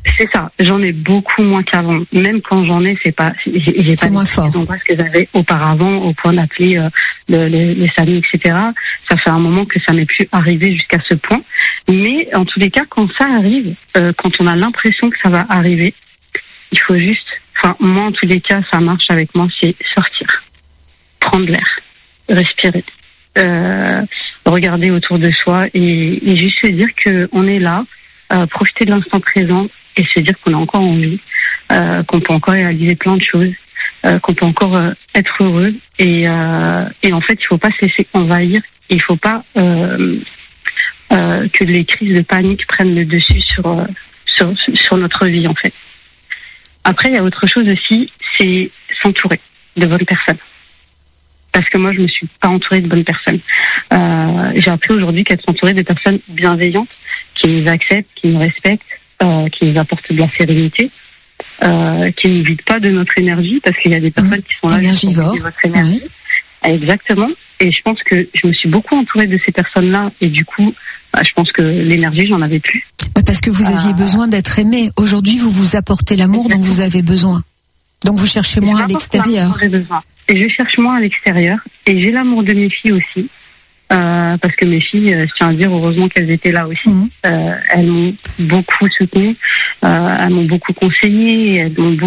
[SPEAKER 1] C'est ça, j'en ai beaucoup moins qu'avant. Même quand j'en ai, c'est pas, j'ai, j'ai
[SPEAKER 2] c'est
[SPEAKER 1] pas
[SPEAKER 2] moins fort.
[SPEAKER 1] ce que j'avais auparavant, au point d'appeler euh, le, les, les amis, et cetera. Ça fait un moment que ça m'est plus arrivé jusqu'à ce point. Mais en tous les cas, quand ça arrive, euh, quand on a l'impression que ça va arriver, il faut juste, enfin moi en tous les cas, ça marche avec moi, c'est sortir, prendre l'air, respirer, euh, regarder autour de soi et, et juste se dire que on est là, euh, profiter de l'instant présent. Et se dire qu'on a encore envie, euh, qu'on peut encore réaliser plein de choses, euh, qu'on peut encore euh, être heureux. Et, euh, et en fait, il faut pas se laisser envahir. Il faut pas euh, euh, que les crises de panique prennent le dessus sur, euh, sur sur notre vie, en fait. Après, il y a autre chose aussi, c'est s'entourer de bonnes personnes. Parce que moi, je me suis pas entourée de bonnes personnes. Euh, j'ai appris aujourd'hui qu'être entourée de personnes bienveillantes, qui nous acceptent, qui nous respectent, Euh, qui nous apporte de la sérénité, euh, qui ne nous vide pas de notre énergie, parce qu'il y a des personnes mmh. qui sont là pour vider votre énergie. Oui. Exactement. Et je pense que je me suis beaucoup entourée de ces personnes-là, et du coup, bah, je pense que l'énergie, j'en avais plus.
[SPEAKER 2] Parce que vous aviez euh... besoin d'être aimé. Aujourd'hui, vous vous apportez l'amour Exactement. dont vous avez besoin. Donc vous cherchez moins à l'extérieur.
[SPEAKER 1] Et je cherche moins à l'extérieur, et j'ai l'amour de mes filles aussi. Euh, parce que mes filles, euh, je tiens à dire, heureusement qu'elles étaient là aussi. Mmh. Euh, elles m'ont beaucoup soutenue, euh, elles m'ont beaucoup conseillé, elles m'ont beaucoup